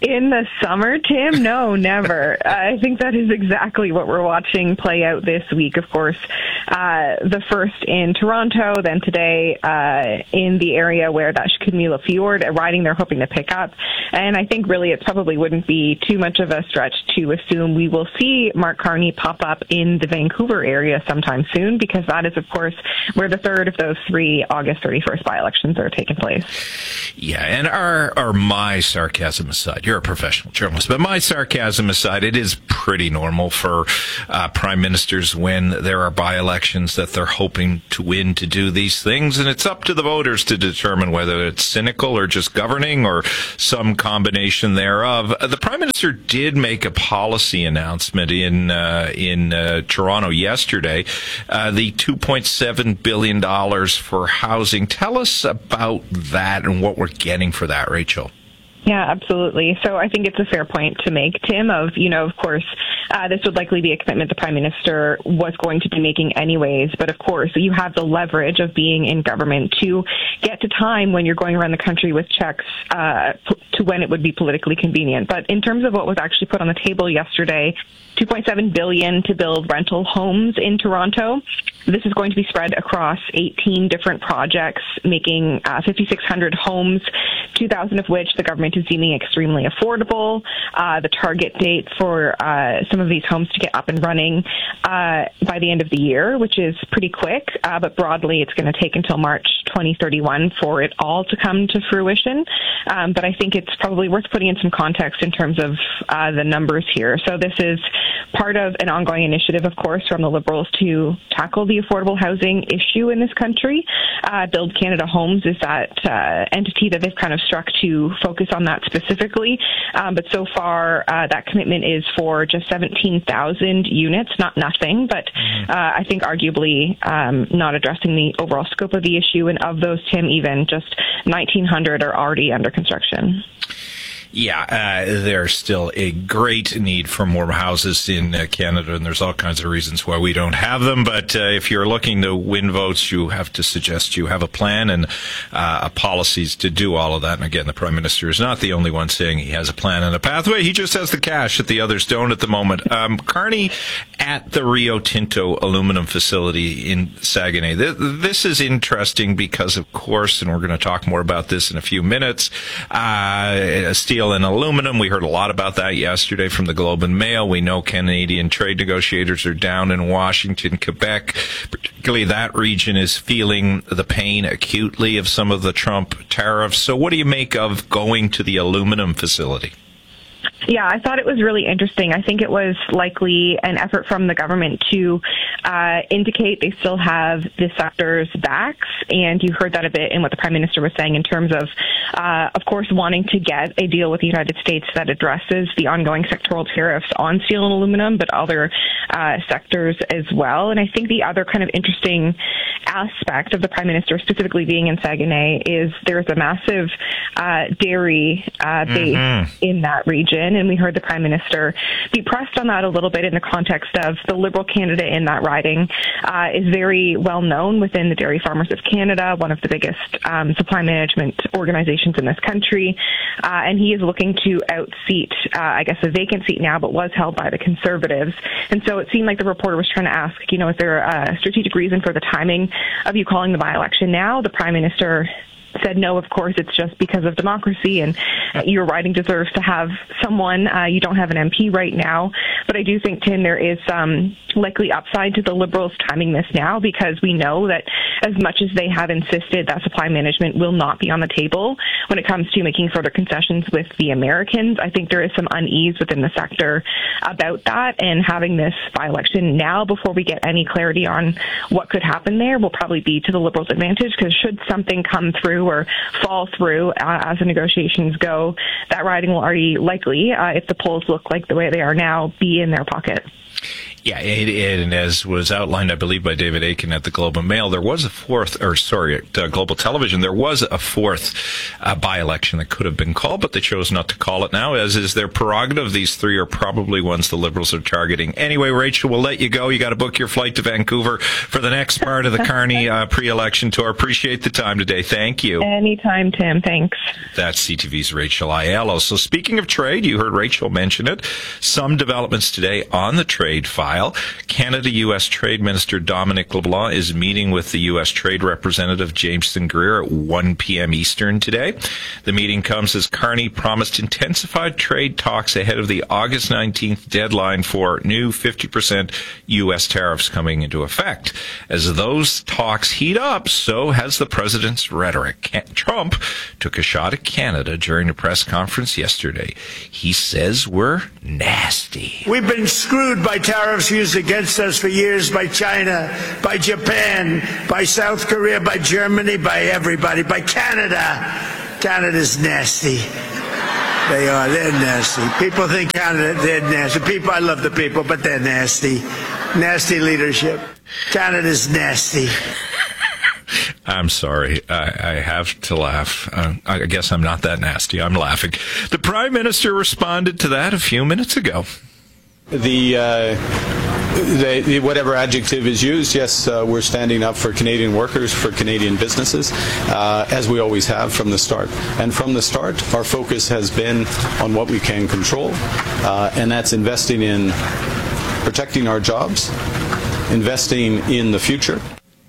Speaker 2: In the summer, Tim? No, never. I think that is exactly what we're watching play out this week. Of course, uh, the first in Toronto, then today uh, in the area where that Chicoutimi Fjord, a riding they're hoping to pick up. And I think really it probably wouldn't be too much of a stretch to assume we will see Mark Carney pop up in the Vancouver area sometime soon, because that is, of course, where the third of those three August thirty-first by-elections are taking place.
Speaker 23: Yeah, and our, our my sarcasm aside, you're a professional journalist, but my sarcasm aside, it is pretty normal for uh, prime ministers when there are by-elections that they're hoping to win to do these things, and it's up to the voters to determine whether it's cynical or just governing or some combination thereof. Uh, the prime minister did make a policy announcement in uh, in uh, Toronto yesterday, uh, the two point seven billion dollars for housing. Tell us about that and what we're getting for that, Rachel.
Speaker 2: Yeah, absolutely. So I think it's a fair point to make, Tim, of, you know, of course, uh, this would likely be a commitment the Prime Minister was going to be making anyways. But of course, you have the leverage of being in government to get to time when you're going around the country with checks uh, to when it would be politically convenient. But in terms of what was actually put on the table yesterday, two point seven billion dollars to build rental homes in Toronto. This is going to be spread across eighteen different projects, making uh, fifty-six hundred homes, two thousand of which the government is deeming extremely affordable. Uh, the target date for uh, some of these homes to get up and running uh, by the end of the year, which is pretty quick, uh, but broadly it's going to take until March twenty thirty-one for it all to come to fruition. Um, but I think it's probably worth putting in some context in terms of uh, the numbers here. So this is part of an ongoing initiative, of course, from the Liberals to tackle the affordable housing issue in this country. Uh, Build Canada Homes is that uh, entity that they've kind of struck to focus on that specifically. Um, but so far, uh, that commitment is for just seventeen thousand units, not nothing, but uh, I think arguably um, not addressing the overall scope of the issue. And of those, Tim, even just nineteen hundred are already under construction.
Speaker 23: Yeah, uh, there's still a great need for more houses in uh, Canada, and there's all kinds of reasons why we don't have them. But uh, if you're looking to win votes, you have to suggest you have a plan and uh, policies to do all of that. And again, the Prime Minister is not the only one saying he has a plan and a pathway. He just has the cash that the others don't at the moment. Um, Carney at the Rio Tinto aluminum facility in Saguenay. Th- this is interesting because, of course, and we're going to talk more about this in a few minutes, uh, steel and aluminum. We heard a lot about that yesterday from the Globe and Mail. We know Canadian trade negotiators are down in Washington, Quebec. Particularly that region is feeling the pain acutely of some of the Trump tariffs. So what do you make of going to the aluminum facility?
Speaker 2: Yeah, I thought it was really interesting. I think it was likely an effort from the government to uh, indicate they still have the sector's backs, and you heard that a bit in what the Prime Minister was saying in terms of, uh, of course, wanting to get a deal with the United States that addresses the ongoing sectoral tariffs on steel and aluminum, but other uh, sectors as well. And I think the other kind of interesting aspect of the Prime Minister specifically being in Saguenay is there's a massive uh, dairy uh, base mm-hmm. in that region. And we heard the Prime Minister be pressed on that a little bit in the context of the Liberal candidate in that riding uh, is very well known within the Dairy Farmers of Canada, one of the biggest um, supply management organizations in this country. Uh, and he is looking to outseat, uh, I guess, a vacant seat now, but was held by the Conservatives. And so it seemed like the reporter was trying to ask, you know, is there a strategic reason for the timing of you calling the by-election now? The Prime Minister said no, of course, it's just because of democracy, and your riding deserves to have someone. Uh, you don't have an M P right now. But I do think, Tim, there is some likely upside to the Liberals timing this now, because we know that as much as they have insisted that supply management will not be on the table when it comes to making further concessions with the Americans, I think there is some unease within the sector about that, and having this by-election now before we get any clarity on what could happen there will probably be to the Liberals' advantage, because should something come through or fall through uh, as the negotiations go, that riding will already likely, uh, if the polls look like the way they are now, be in their pocket.
Speaker 23: Yeah, it, it, and as was outlined, I believe, by David Aiken at the Globe and Mail, there was a fourth, or sorry, at uh, Global Television, there was a fourth uh, by-election that could have been called, but they chose not to call it now, as is their prerogative. These three are probably ones the Liberals are targeting. Anyway, Rachel, we'll let you go. You got to book your flight to Vancouver for the next part of the Carney uh, pre-election tour. Appreciate the time today. Thank you.
Speaker 2: Anytime, Tim. Thanks.
Speaker 23: That's C T V's Rachel Aiello. So speaking of trade, you heard Rachel mention it. Some developments today on the trade file. Canada-U S Trade Minister Dominic LeBlanc is meeting with the U S Trade Representative Jameson Greer at one p.m. Eastern today. The meeting comes as Carney promised intensified trade talks ahead of the August nineteenth deadline for new fifty percent U S tariffs coming into effect. As those talks heat up, so has the president's rhetoric. Trump took a shot at Canada during a press conference yesterday. He says we're nasty.
Speaker 7: We've been screwed by tariffs used against us for years by China, by Japan, by South Korea, by Germany, by everybody, by Canada. Canada's nasty. They are. They're nasty. People think Canada, they're nasty. People, I love the people, but they're nasty. Nasty leadership. Canada's nasty.
Speaker 23: I'm sorry. I, I have to laugh. Uh, I guess I'm not that nasty. I'm laughing. The Prime Minister responded to that a few minutes ago.
Speaker 8: The, uh, the, the whatever adjective is used, yes, uh, we're standing up for Canadian workers, for Canadian businesses, uh, as we always have from the start. And from the start, our focus has been on what we can control, uh, and that's investing in protecting our jobs, investing in the future.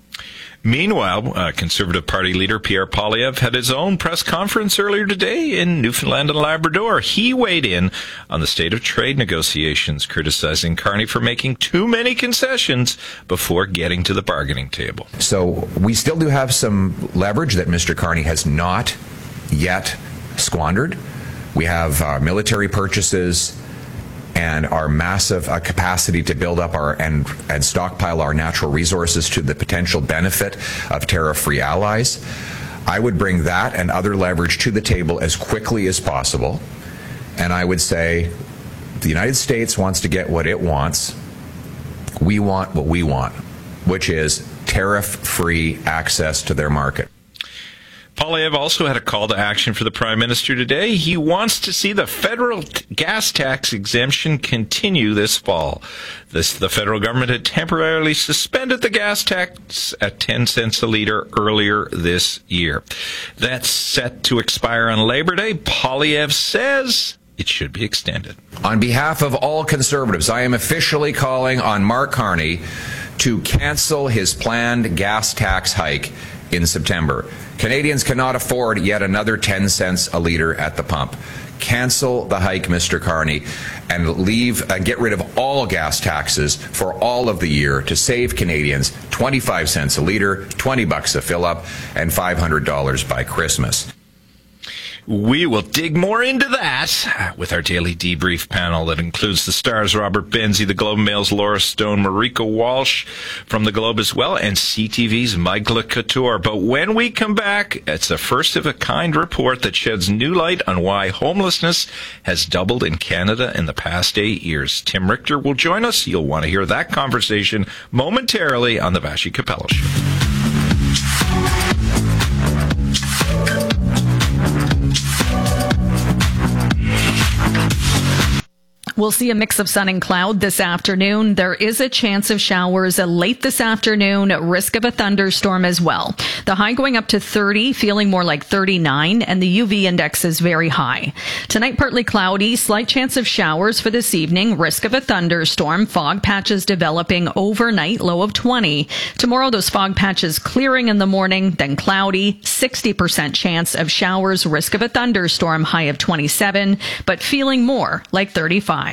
Speaker 23: Meanwhile, uh, Conservative Party leader Pierre Poilievre had his own press conference earlier today in Newfoundland and Labrador. He weighed in on the state of trade negotiations, criticizing Carney for making too many concessions before getting to the bargaining table.
Speaker 9: So we still do have some leverage that Mister Carney has not yet squandered. We have uh, military purchases and our massive uh, capacity to build up our and, and stockpile our natural resources to the potential benefit of tariff-free allies. I would bring that and other leverage to the table as quickly as possible. And I would say the United States wants to get what it wants. We want what we want, which is tariff-free access to their market.
Speaker 23: Poilievre also had a call to action for the Prime Minister today. He wants to see the federal t- gas tax exemption continue this fall. This, the federal government had temporarily suspended the gas tax at ten cents a litre earlier this year. That's set to expire on Labor Day. Poilievre says it should be extended.
Speaker 9: On behalf of all Conservatives, I am officially calling on Mark Carney to cancel his planned gas tax hike in September. Canadians cannot afford yet another ten cents a litre at the pump. Cancel the hike, Mister Carney, and leave, uh, get rid of all gas taxes for all of the year to save Canadians twenty-five cents a litre, twenty bucks a fill-up, and five hundred dollars by Christmas.
Speaker 23: We will dig more into that with our daily debrief panel that includes the stars Robert Benzie, the Globe and Mail's Laura Stone, Marika Walsh from the Globe as well, and C T V's Michael Couture. But when we come back, it's a first-of-a-kind report that sheds new light on why homelessness has doubled in Canada in the past eight years. Tim Richter will join us. You'll want to hear that conversation momentarily on the Vassy Capello Show.
Speaker 17: We'll see a mix of sun and cloud this afternoon. There is a chance of showers late this afternoon, risk of a thunderstorm as well. The high going up to thirty, feeling more like thirty-nine, and the U V index is very high. Tonight, partly cloudy, slight chance of showers for this evening, risk of a thunderstorm, fog patches developing overnight, low of twenty. Tomorrow, those fog patches clearing in the morning, then cloudy, sixty percent chance of showers, risk of a thunderstorm, high of twenty-seven, but feeling more like thirty-five.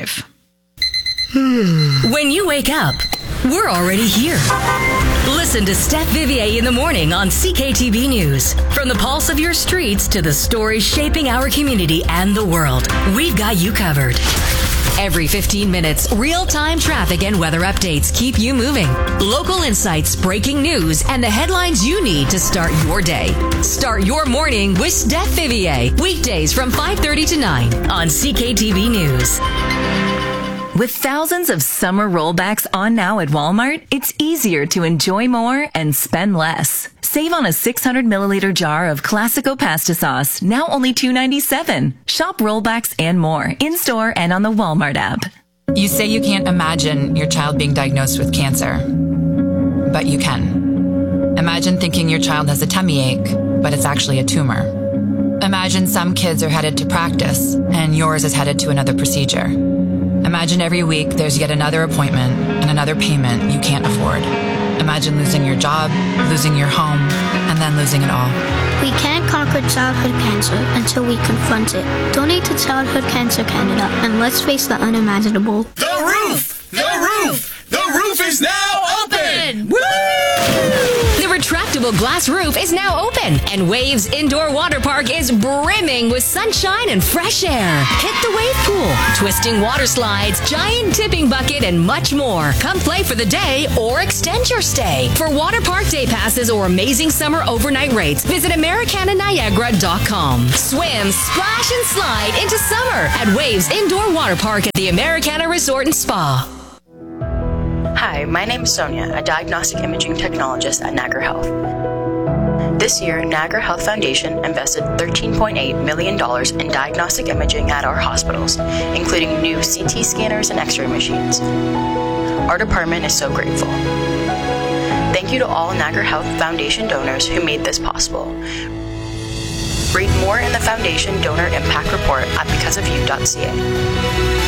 Speaker 22: When you wake up, we're already here. Listen to Steph Vivier in the morning on C K T V News. From the pulse of your streets to the stories shaping our community and the world, we've got you covered. Every fifteen minutes, real-time traffic and weather updates keep you moving. Local insights, breaking news, and the headlines you need to start your day. Start your morning with Steph Vivier. Weekdays from five thirty to nine on C K T V News.
Speaker 10: With thousands of summer rollbacks on now at Walmart, it's easier to enjoy more and spend less. Save on a six hundred milliliter jar of Classico pasta sauce, now only two dollars and ninety-seven cents. Shop rollbacks and more in-store and on the Walmart app.
Speaker 20: You say you can't imagine your child being diagnosed with cancer, but you can. Imagine thinking your child has a tummy ache, but it's actually a tumor. Imagine some kids are headed to practice and yours is headed to another procedure. Imagine every week there's yet another appointment and another payment you can't afford. Imagine losing your job, losing your home, and then losing it all.
Speaker 21: We can't conquer childhood cancer until we confront it. Donate to Childhood Cancer Canada and let's face the unimaginable.
Speaker 11: The roof! The roof! The roof is now open! Woo!
Speaker 16: The retractable glass roof is now open, and Waves Indoor Water Park is brimming with sunshine and fresh air. Hit the wave pool, twisting water slides, giant tipping bucket, and much more. Come play for the day or extend your stay. For water park day passes or amazing summer overnight rates, visit Americana Niagara dot com. Swim, splash, and slide into summer at Waves Indoor Water Park at the Americana Resort and Spa.
Speaker 4: Hi, my name is Sonia, a diagnostic imaging technologist at Niagara Health. This year, Niagara Health Foundation invested thirteen point eight million dollars in diagnostic imaging at our hospitals, including new C T scanners and X-ray machines. Our department is so grateful. Thank you to all Niagara Health Foundation donors who made this possible. Read more in the Foundation Donor Impact Report at because of you dot c a.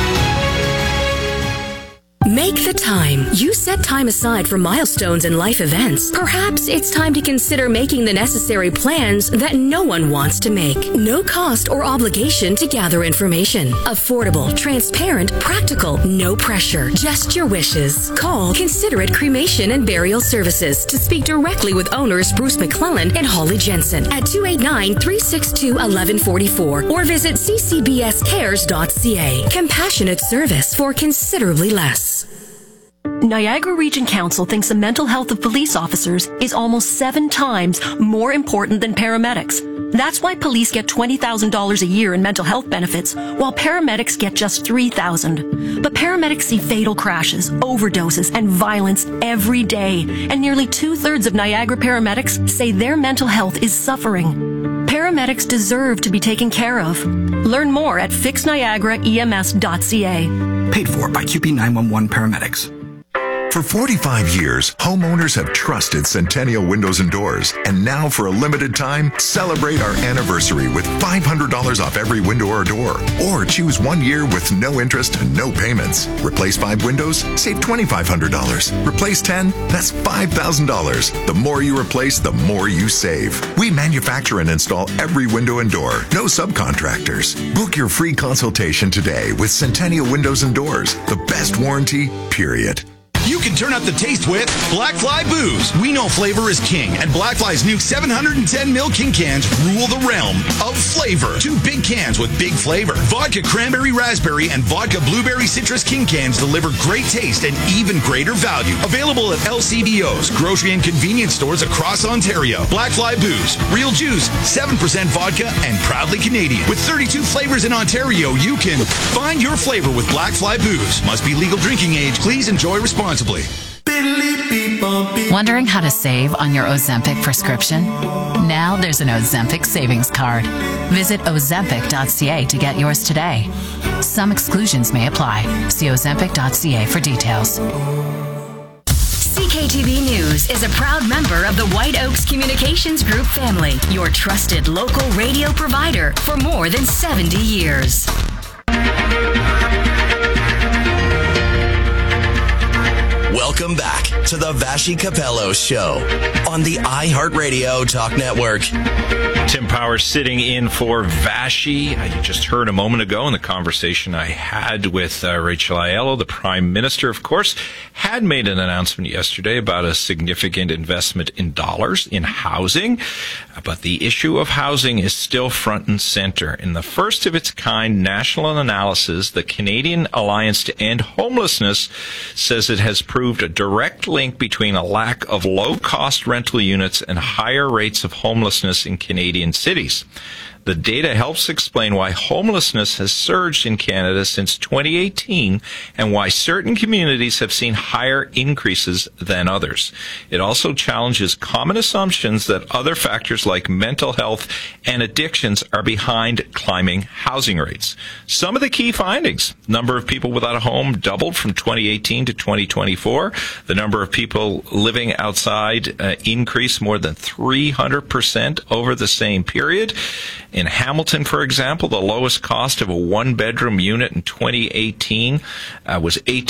Speaker 22: Make the time. You set time aside for milestones and life events. Perhaps it's time to consider making the necessary plans that no one wants to make. No cost or obligation to gather information. Affordable, transparent, practical, no pressure. Just your wishes. Call Considerate Cremation and Burial Services to speak directly with owners Bruce McClellan and Holly Jensen at two eight nine, three six two, one one four four or visit c c b s cares dot c a. Compassionate service for considerably less.
Speaker 15: Niagara Region Council thinks the mental health of police officers is almost seven times more important than paramedics. That's why police get twenty thousand dollars a year in mental health benefits, while paramedics get just three thousand dollars. But paramedics see fatal crashes, overdoses, and violence every day, and nearly two-thirds of Niagara paramedics say their mental health is suffering. Paramedics deserve to be taken care of. Learn more at fix niagara e m s dot c a.
Speaker 13: Paid for by Q P nine one one Paramedics.
Speaker 24: For forty-five years, homeowners have trusted Centennial Windows and Doors. And now, for a limited time, celebrate our anniversary with five hundred dollars off every window or door. Or choose one year with no interest and no payments. Replace five windows? Save two thousand five hundred dollars. Replace ten? That's five thousand dollars. The more you replace, the more you save. We manufacture and install every window and door. No subcontractors. Book your free consultation today with Centennial Windows and Doors. The best warranty, period.
Speaker 11: You can turn up the taste with Black Fly Booze. We know flavor is king, and Black Fly's new seven hundred ten milliliter King cans rule the realm of flavor. Two big cans with big flavor. Vodka Cranberry Raspberry and Vodka Blueberry Citrus King cans deliver great taste and even greater value. Available at L C B Os, grocery and convenience stores across Ontario. Black Fly Booze. Real juice, seven percent vodka, and proudly Canadian. With thirty-two flavors in Ontario, you can find your flavor with Black Fly Booze. Must be legal drinking age. Please enjoy responsibly.
Speaker 25: Wondering how to save on your Ozempic prescription? Now there's an Ozempic savings card. Visit ozempic dot c a to get yours today. Some exclusions may apply. See ozempic dot c a for details.
Speaker 22: C K T V News is a proud member of the White Oaks Communications Group family, your trusted local radio provider for more than seventy years.
Speaker 26: Welcome back to the Vashi Capello Show on the iHeartRadio Talk Network.
Speaker 23: Tim Powers sitting in for Vashi. Uh, you just heard a moment ago in the conversation I had with uh, Rachel Aiello, the Prime Minister, of course, had made an announcement yesterday about a significant investment in dollars in housing. Uh, but the issue of housing is still front and center. In the first of its kind national analysis, the Canadian Alliance to End Homelessness says it has proved a direct link between a lack of low-cost rental units and higher rates of homelessness in Canadian cities. The data helps explain why homelessness has surged in Canada since twenty eighteen and why certain communities have seen higher increases than others. It also challenges common assumptions that other factors like mental health and addictions are behind climbing housing rates. Some of the key findings: number of people without a home doubled from twenty eighteen to twenty twenty-four. The number of people living outside uh, increased more than three hundred percent over the same period. In Hamilton, for example, the lowest cost of a one-bedroom unit in twenty eighteen uh, was eight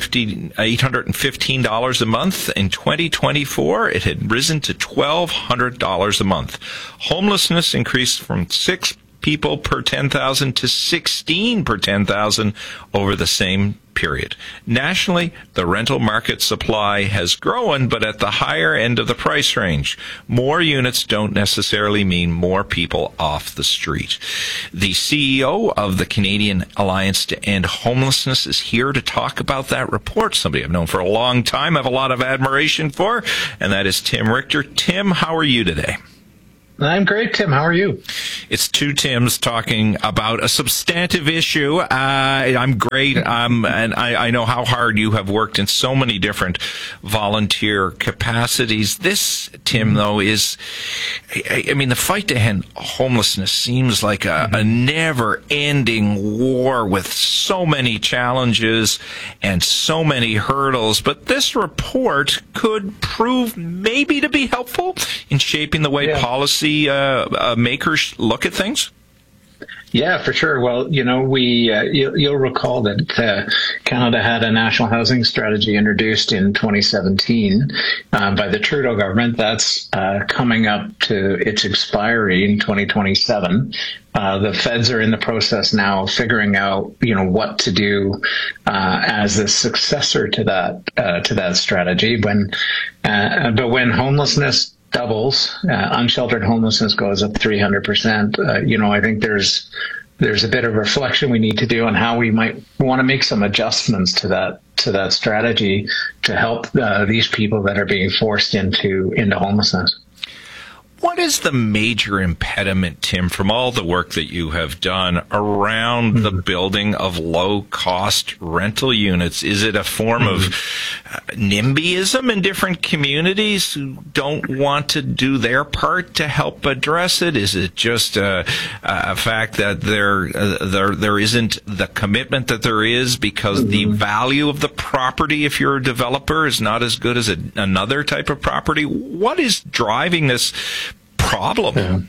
Speaker 23: hundred fifteen dollars a month. In twenty twenty-four, it had risen to twelve hundred dollars a month. Homelessness increased from six people per ten thousand to sixteen per ten thousand over the same period. Nationally, the rental market supply has grown, but at the higher end of the price range. More units don't necessarily mean more people off the street. The C E O of the Canadian Alliance to End Homelessness is here to talk about that report. Somebody I've known for a long time, I have a lot of admiration for, and that is Tim Richter. Tim, how are you today?
Speaker 1: I'm great, Tim. How are you?
Speaker 23: It's two Tims talking about a substantive issue. Uh, I'm great. Um, and I, I know how hard you have worked in so many different volunteer capacities. This, Tim, though, is, I, I mean, the fight to end homelessness seems like a, a never-ending war with so many challenges and so many hurdles. But this report could prove maybe to be helpful in shaping the way yeah. policy Uh, uh, makers look at things?
Speaker 1: Yeah, for sure. Well, you know, we uh, you, you'll recall that uh, Canada had a national housing strategy introduced in twenty seventeen uh, by the Trudeau government. That's uh, coming up to its expiry in twenty twenty-seven. Uh, the feds are in the process now of figuring out, you know, what to do uh, as a successor to that uh, to that strategy. When, uh, but when homelessness doubles, uh, unsheltered homelessness goes up three hundred percent. Uh, you know, I think there's there's a bit of reflection we need to do on how we might want to make some adjustments to that to that strategy to help uh, these people that are being forced into into homelessness.
Speaker 23: What is the major impediment, Tim, from all the work that you have done around mm-hmm. the building of low-cost rental units? Is it a form mm-hmm. of uh, NIMBYism in different communities who don't want to do their part to help address it? Is it just a, a fact that there, uh, there there isn't the commitment that there is because mm-hmm. the value of the property, if you're a developer, is not as good as a, another type of property? What is driving this problem?
Speaker 1: Yeah.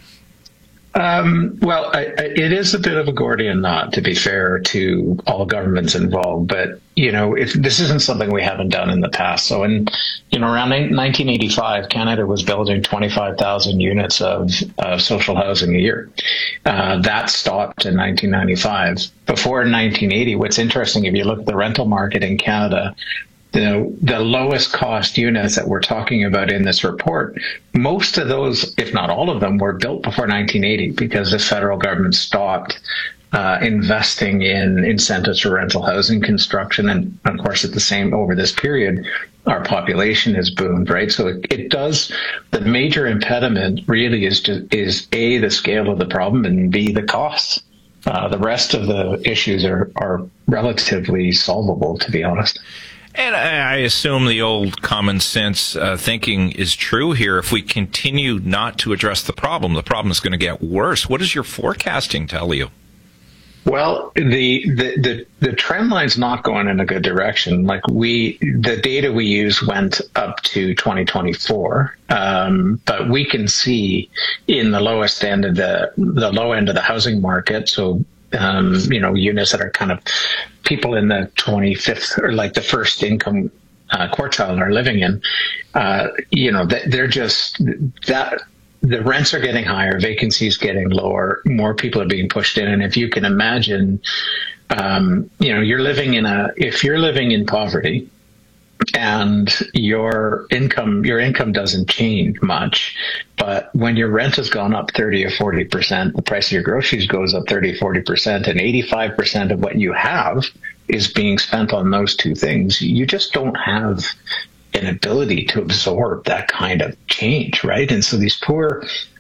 Speaker 1: Um, well, I, I, it is a bit of a Gordian knot, to be fair to all governments involved. But, you know, if this isn't something we haven't done in the past. So in, you know, around nineteen eighty-five, Canada was building twenty-five thousand units of uh, social housing a year. Uh, that stopped in nineteen ninety-five. Before nineteen eighty, what's interesting, if you look at the rental market in Canada, The, the lowest cost units that we're talking about in this report, most of those, if not all of them, were built before nineteen eighty because the federal government stopped uh, investing in incentives for rental housing construction. And of course, at the same, over this period, our population has boomed, right? So it, it does, the major impediment really is, to, is A, the scale of the problem, and B, the costs. Uh, the rest of the issues are, are relatively solvable, to be honest.
Speaker 23: And I assume the old common sense uh, thinking is true here. If we continue not to address the problem, the problem is going to get worse. What does your forecasting tell you?
Speaker 1: Well, the, the, the, the trend line's not going in a good direction. Like we, the data we use went up to twenty twenty-four. Um, but we can see in the lowest end of the, the low end of the housing market. So, um, you know, units that are kind of people in the twenty-fifth or like the first income uh, quartile are living in, uh, you know, they're just that the rents are getting higher, vacancies getting lower, more people are being pushed in. And if you can imagine, um, you know, you're living in a, if you're living in poverty and your income, your income doesn't change much, but when your rent has gone up thirty or forty percent, the price of your groceries goes up thirty, forty percent, and eighty-five percent of what you have is being spent on those two things. You just don't have an ability to absorb that kind of change, right? And so these poor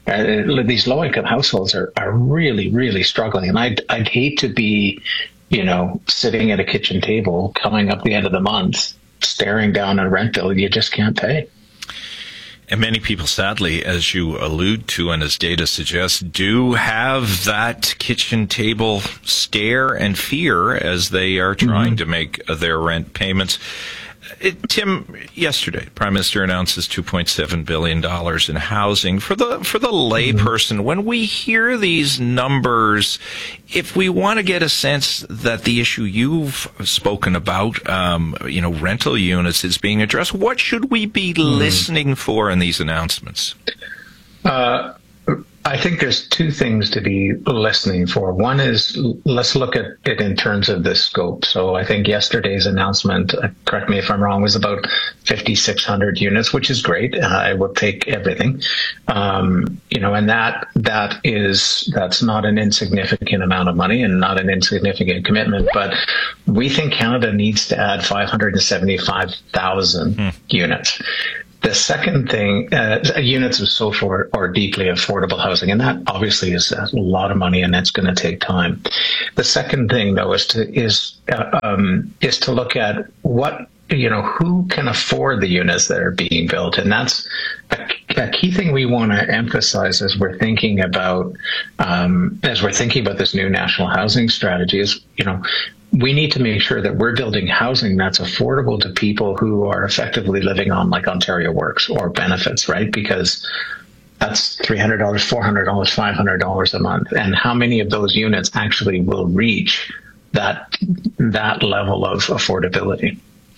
Speaker 1: Uh, these low-income households are, are really, really struggling. And I'd, I'd hate to be, you know, sitting at a kitchen table coming up the end of the month, staring down a rent bill you just can't pay.
Speaker 23: And many people, sadly, as you allude to and as data suggests, do have that kitchen table stare and fear as they are trying mm-hmm. to make their rent payments. It, Tim, yesterday, the Prime Minister announces two point seven billion dollars in housing. For the for the layperson, mm-hmm. when we hear these numbers, if we want to get a sense that the issue you've spoken about, um, you know, rental units is being addressed, what should we be mm-hmm. listening for in these announcements? Uh I think there's two things to be listening for. One is, let's look at it in terms of the scope. So I think yesterday's announcement, correct me if I'm wrong, was about fifty-six hundred units, which is great. I will take everything. Um, you know, and that that is that's not an insignificant amount of money and not an insignificant commitment. But we think Canada needs to add five hundred seventy-five thousand hmm. units. The second thing, uh, units of social or, or deeply affordable housing, and that obviously is a lot of money, and that's going to take time. The second thing, though, is to is uh, um, is to look at what you know who can afford the units that are being built, and that's a, a key thing we want to emphasize as we're thinking about um, as we're thinking about this new national housing strategy. Is you know. We need to make sure that we're building housing that's affordable to people who are effectively living on like Ontario Works or benefits, right? Because that's three hundred dollars, four hundred dollars, five hundred dollars a month. And how many of those units actually will reach that that level of affordability?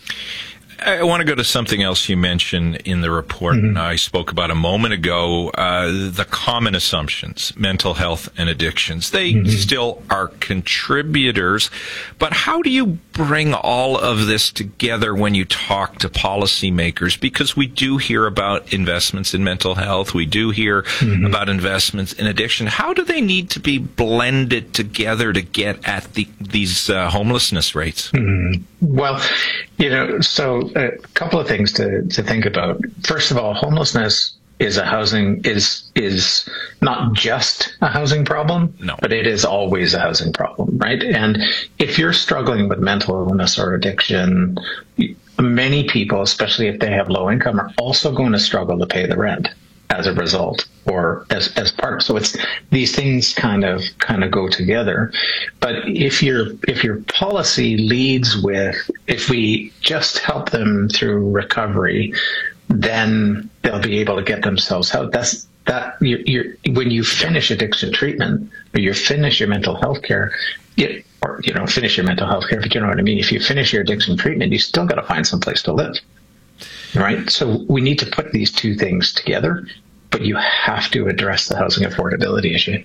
Speaker 23: I want to go to something else you mentioned in the report, mm-hmm. and I spoke about a moment ago, uh, the common assumptions, mental health and addictions. They mm-hmm. still are contributors, but how do you bring all of this together when you talk to policymakers? Because we do hear about investments in mental health. We do hear mm-hmm. about investments in addiction. How do they need to be blended together to get at the, these uh, homelessness rates?
Speaker 1: Mm-hmm. Well, you know, so a couple of things to, to think about. First of all, homelessness is a housing is is not just a housing problem,
Speaker 23: no.
Speaker 1: but it is always a housing problem, right? And if you're struggling with mental illness or addiction, many people, especially if they have low income, are also going to struggle to pay the rent as a result or as as part. So it's these things kind of kind of go together. But if your if your policy leads with if we just help them through recovery, then they'll be able to get themselves out. That's that you're, you're when you finish addiction treatment or you finish your mental health care, it, or you know finish your mental health care, if you know what I mean. If you finish your addiction treatment, you still got to find some place to live. Right. So we need to put these two things together, but you have to address the housing affordability issue.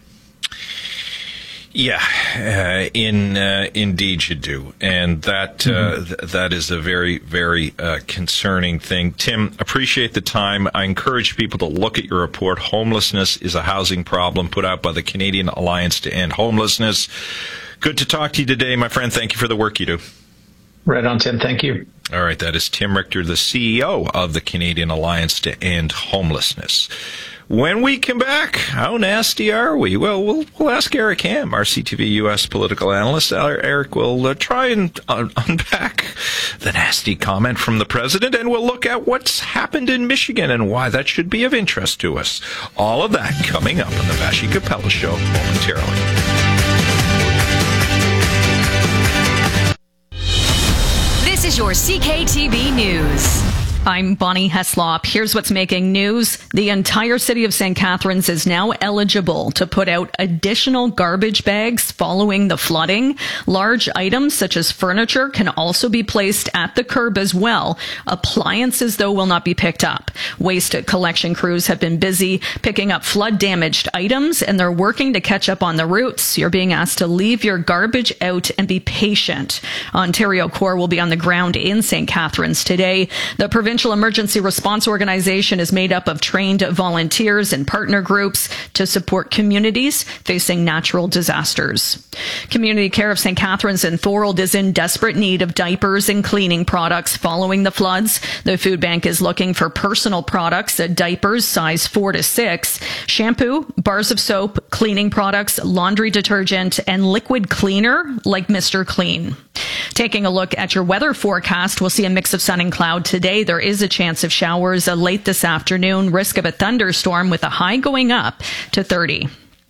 Speaker 23: Yeah, uh, in uh, indeed you do, and that mm-hmm. uh, th- that is a very, very uh, concerning thing. Tim, appreciate the time. I encourage people to look at your report. Homelessness is a housing problem, put out by the Canadian Alliance to End Homelessness. Good to talk to you today, my friend. Thank you for the work you do.
Speaker 1: Right on, Tim. Thank you.
Speaker 23: All right, that is Tim Richter, the C E O of the Canadian Alliance to End Homelessness. When we come back, how nasty are we? Well, we'll, we'll ask Eric Ham, our C T V U S political analyst. Eric will uh, try and uh, unpack the nasty comment from the president, and we'll look at what's happened in Michigan and why that should be of interest to us. All of that coming up on the Vassy Capella Show momentarily.
Speaker 22: This is your C K T V News.
Speaker 17: I'm Bonnie Heslop. Here's what's making news. The entire city of Saint Catharines is now eligible to put out additional garbage bags following the flooding. Large items such as furniture can also be placed at the curb as well. Appliances, though, will not be picked up. Waste collection crews have been busy picking up flood-damaged items, and they're working to catch up on the routes. You're being asked to leave your garbage out and be patient. Ontario Corps will be on the ground in Saint Catharines today. The provincial Provincial Emergency Response Organization is made up of trained volunteers and partner groups to support communities facing natural disasters. Community Care of Saint Catharines and Thorold is in desperate need of diapers and cleaning products following the floods. The food bank is looking for personal products, diapers size four to six, shampoo, bars of soap, cleaning products, laundry detergent, and liquid cleaner like Mister Clean. Taking a look at your weather forecast, we'll see a mix of sun and cloud today. There is a chance of showers late this afternoon, risk of a thunderstorm with a high going up to thirty.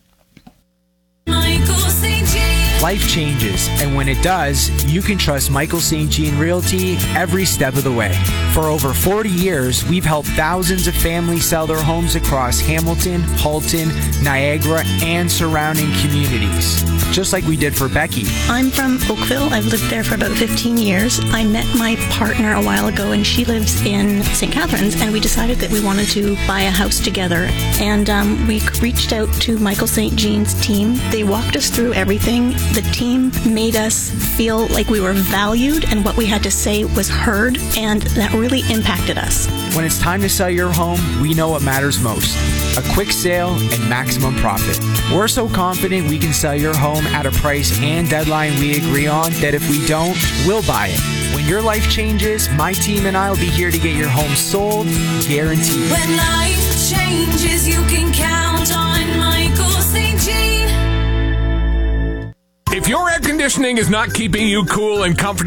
Speaker 3: Life changes, and when it does, you can trust Michael Saint Jean Realty every step of the way. For over forty years, we've helped thousands of families sell their homes across Hamilton, Halton, Niagara, and surrounding communities, just like we did for Becky.
Speaker 5: I'm from Oakville. I've lived there for about fifteen years. I met my partner a while ago, and she lives in Saint Catharines, and we decided that we wanted to buy a house together. And um, we reached out to Michael Saint Jean's team. They walked us through everything. The team made us feel like we were valued and what we had to say was heard, and that really impacted us.
Speaker 3: When it's time to sell your home, we know what matters most: a quick sale and maximum profit. We're so confident we can sell your home at a price and deadline we agree on that if we don't, we'll buy it. When your life changes, my team and I will be here to get your home sold, guaranteed.
Speaker 6: When life changes, you can count on Michael Saint Jean.
Speaker 12: If your air conditioning is not keeping you cool and comfortable,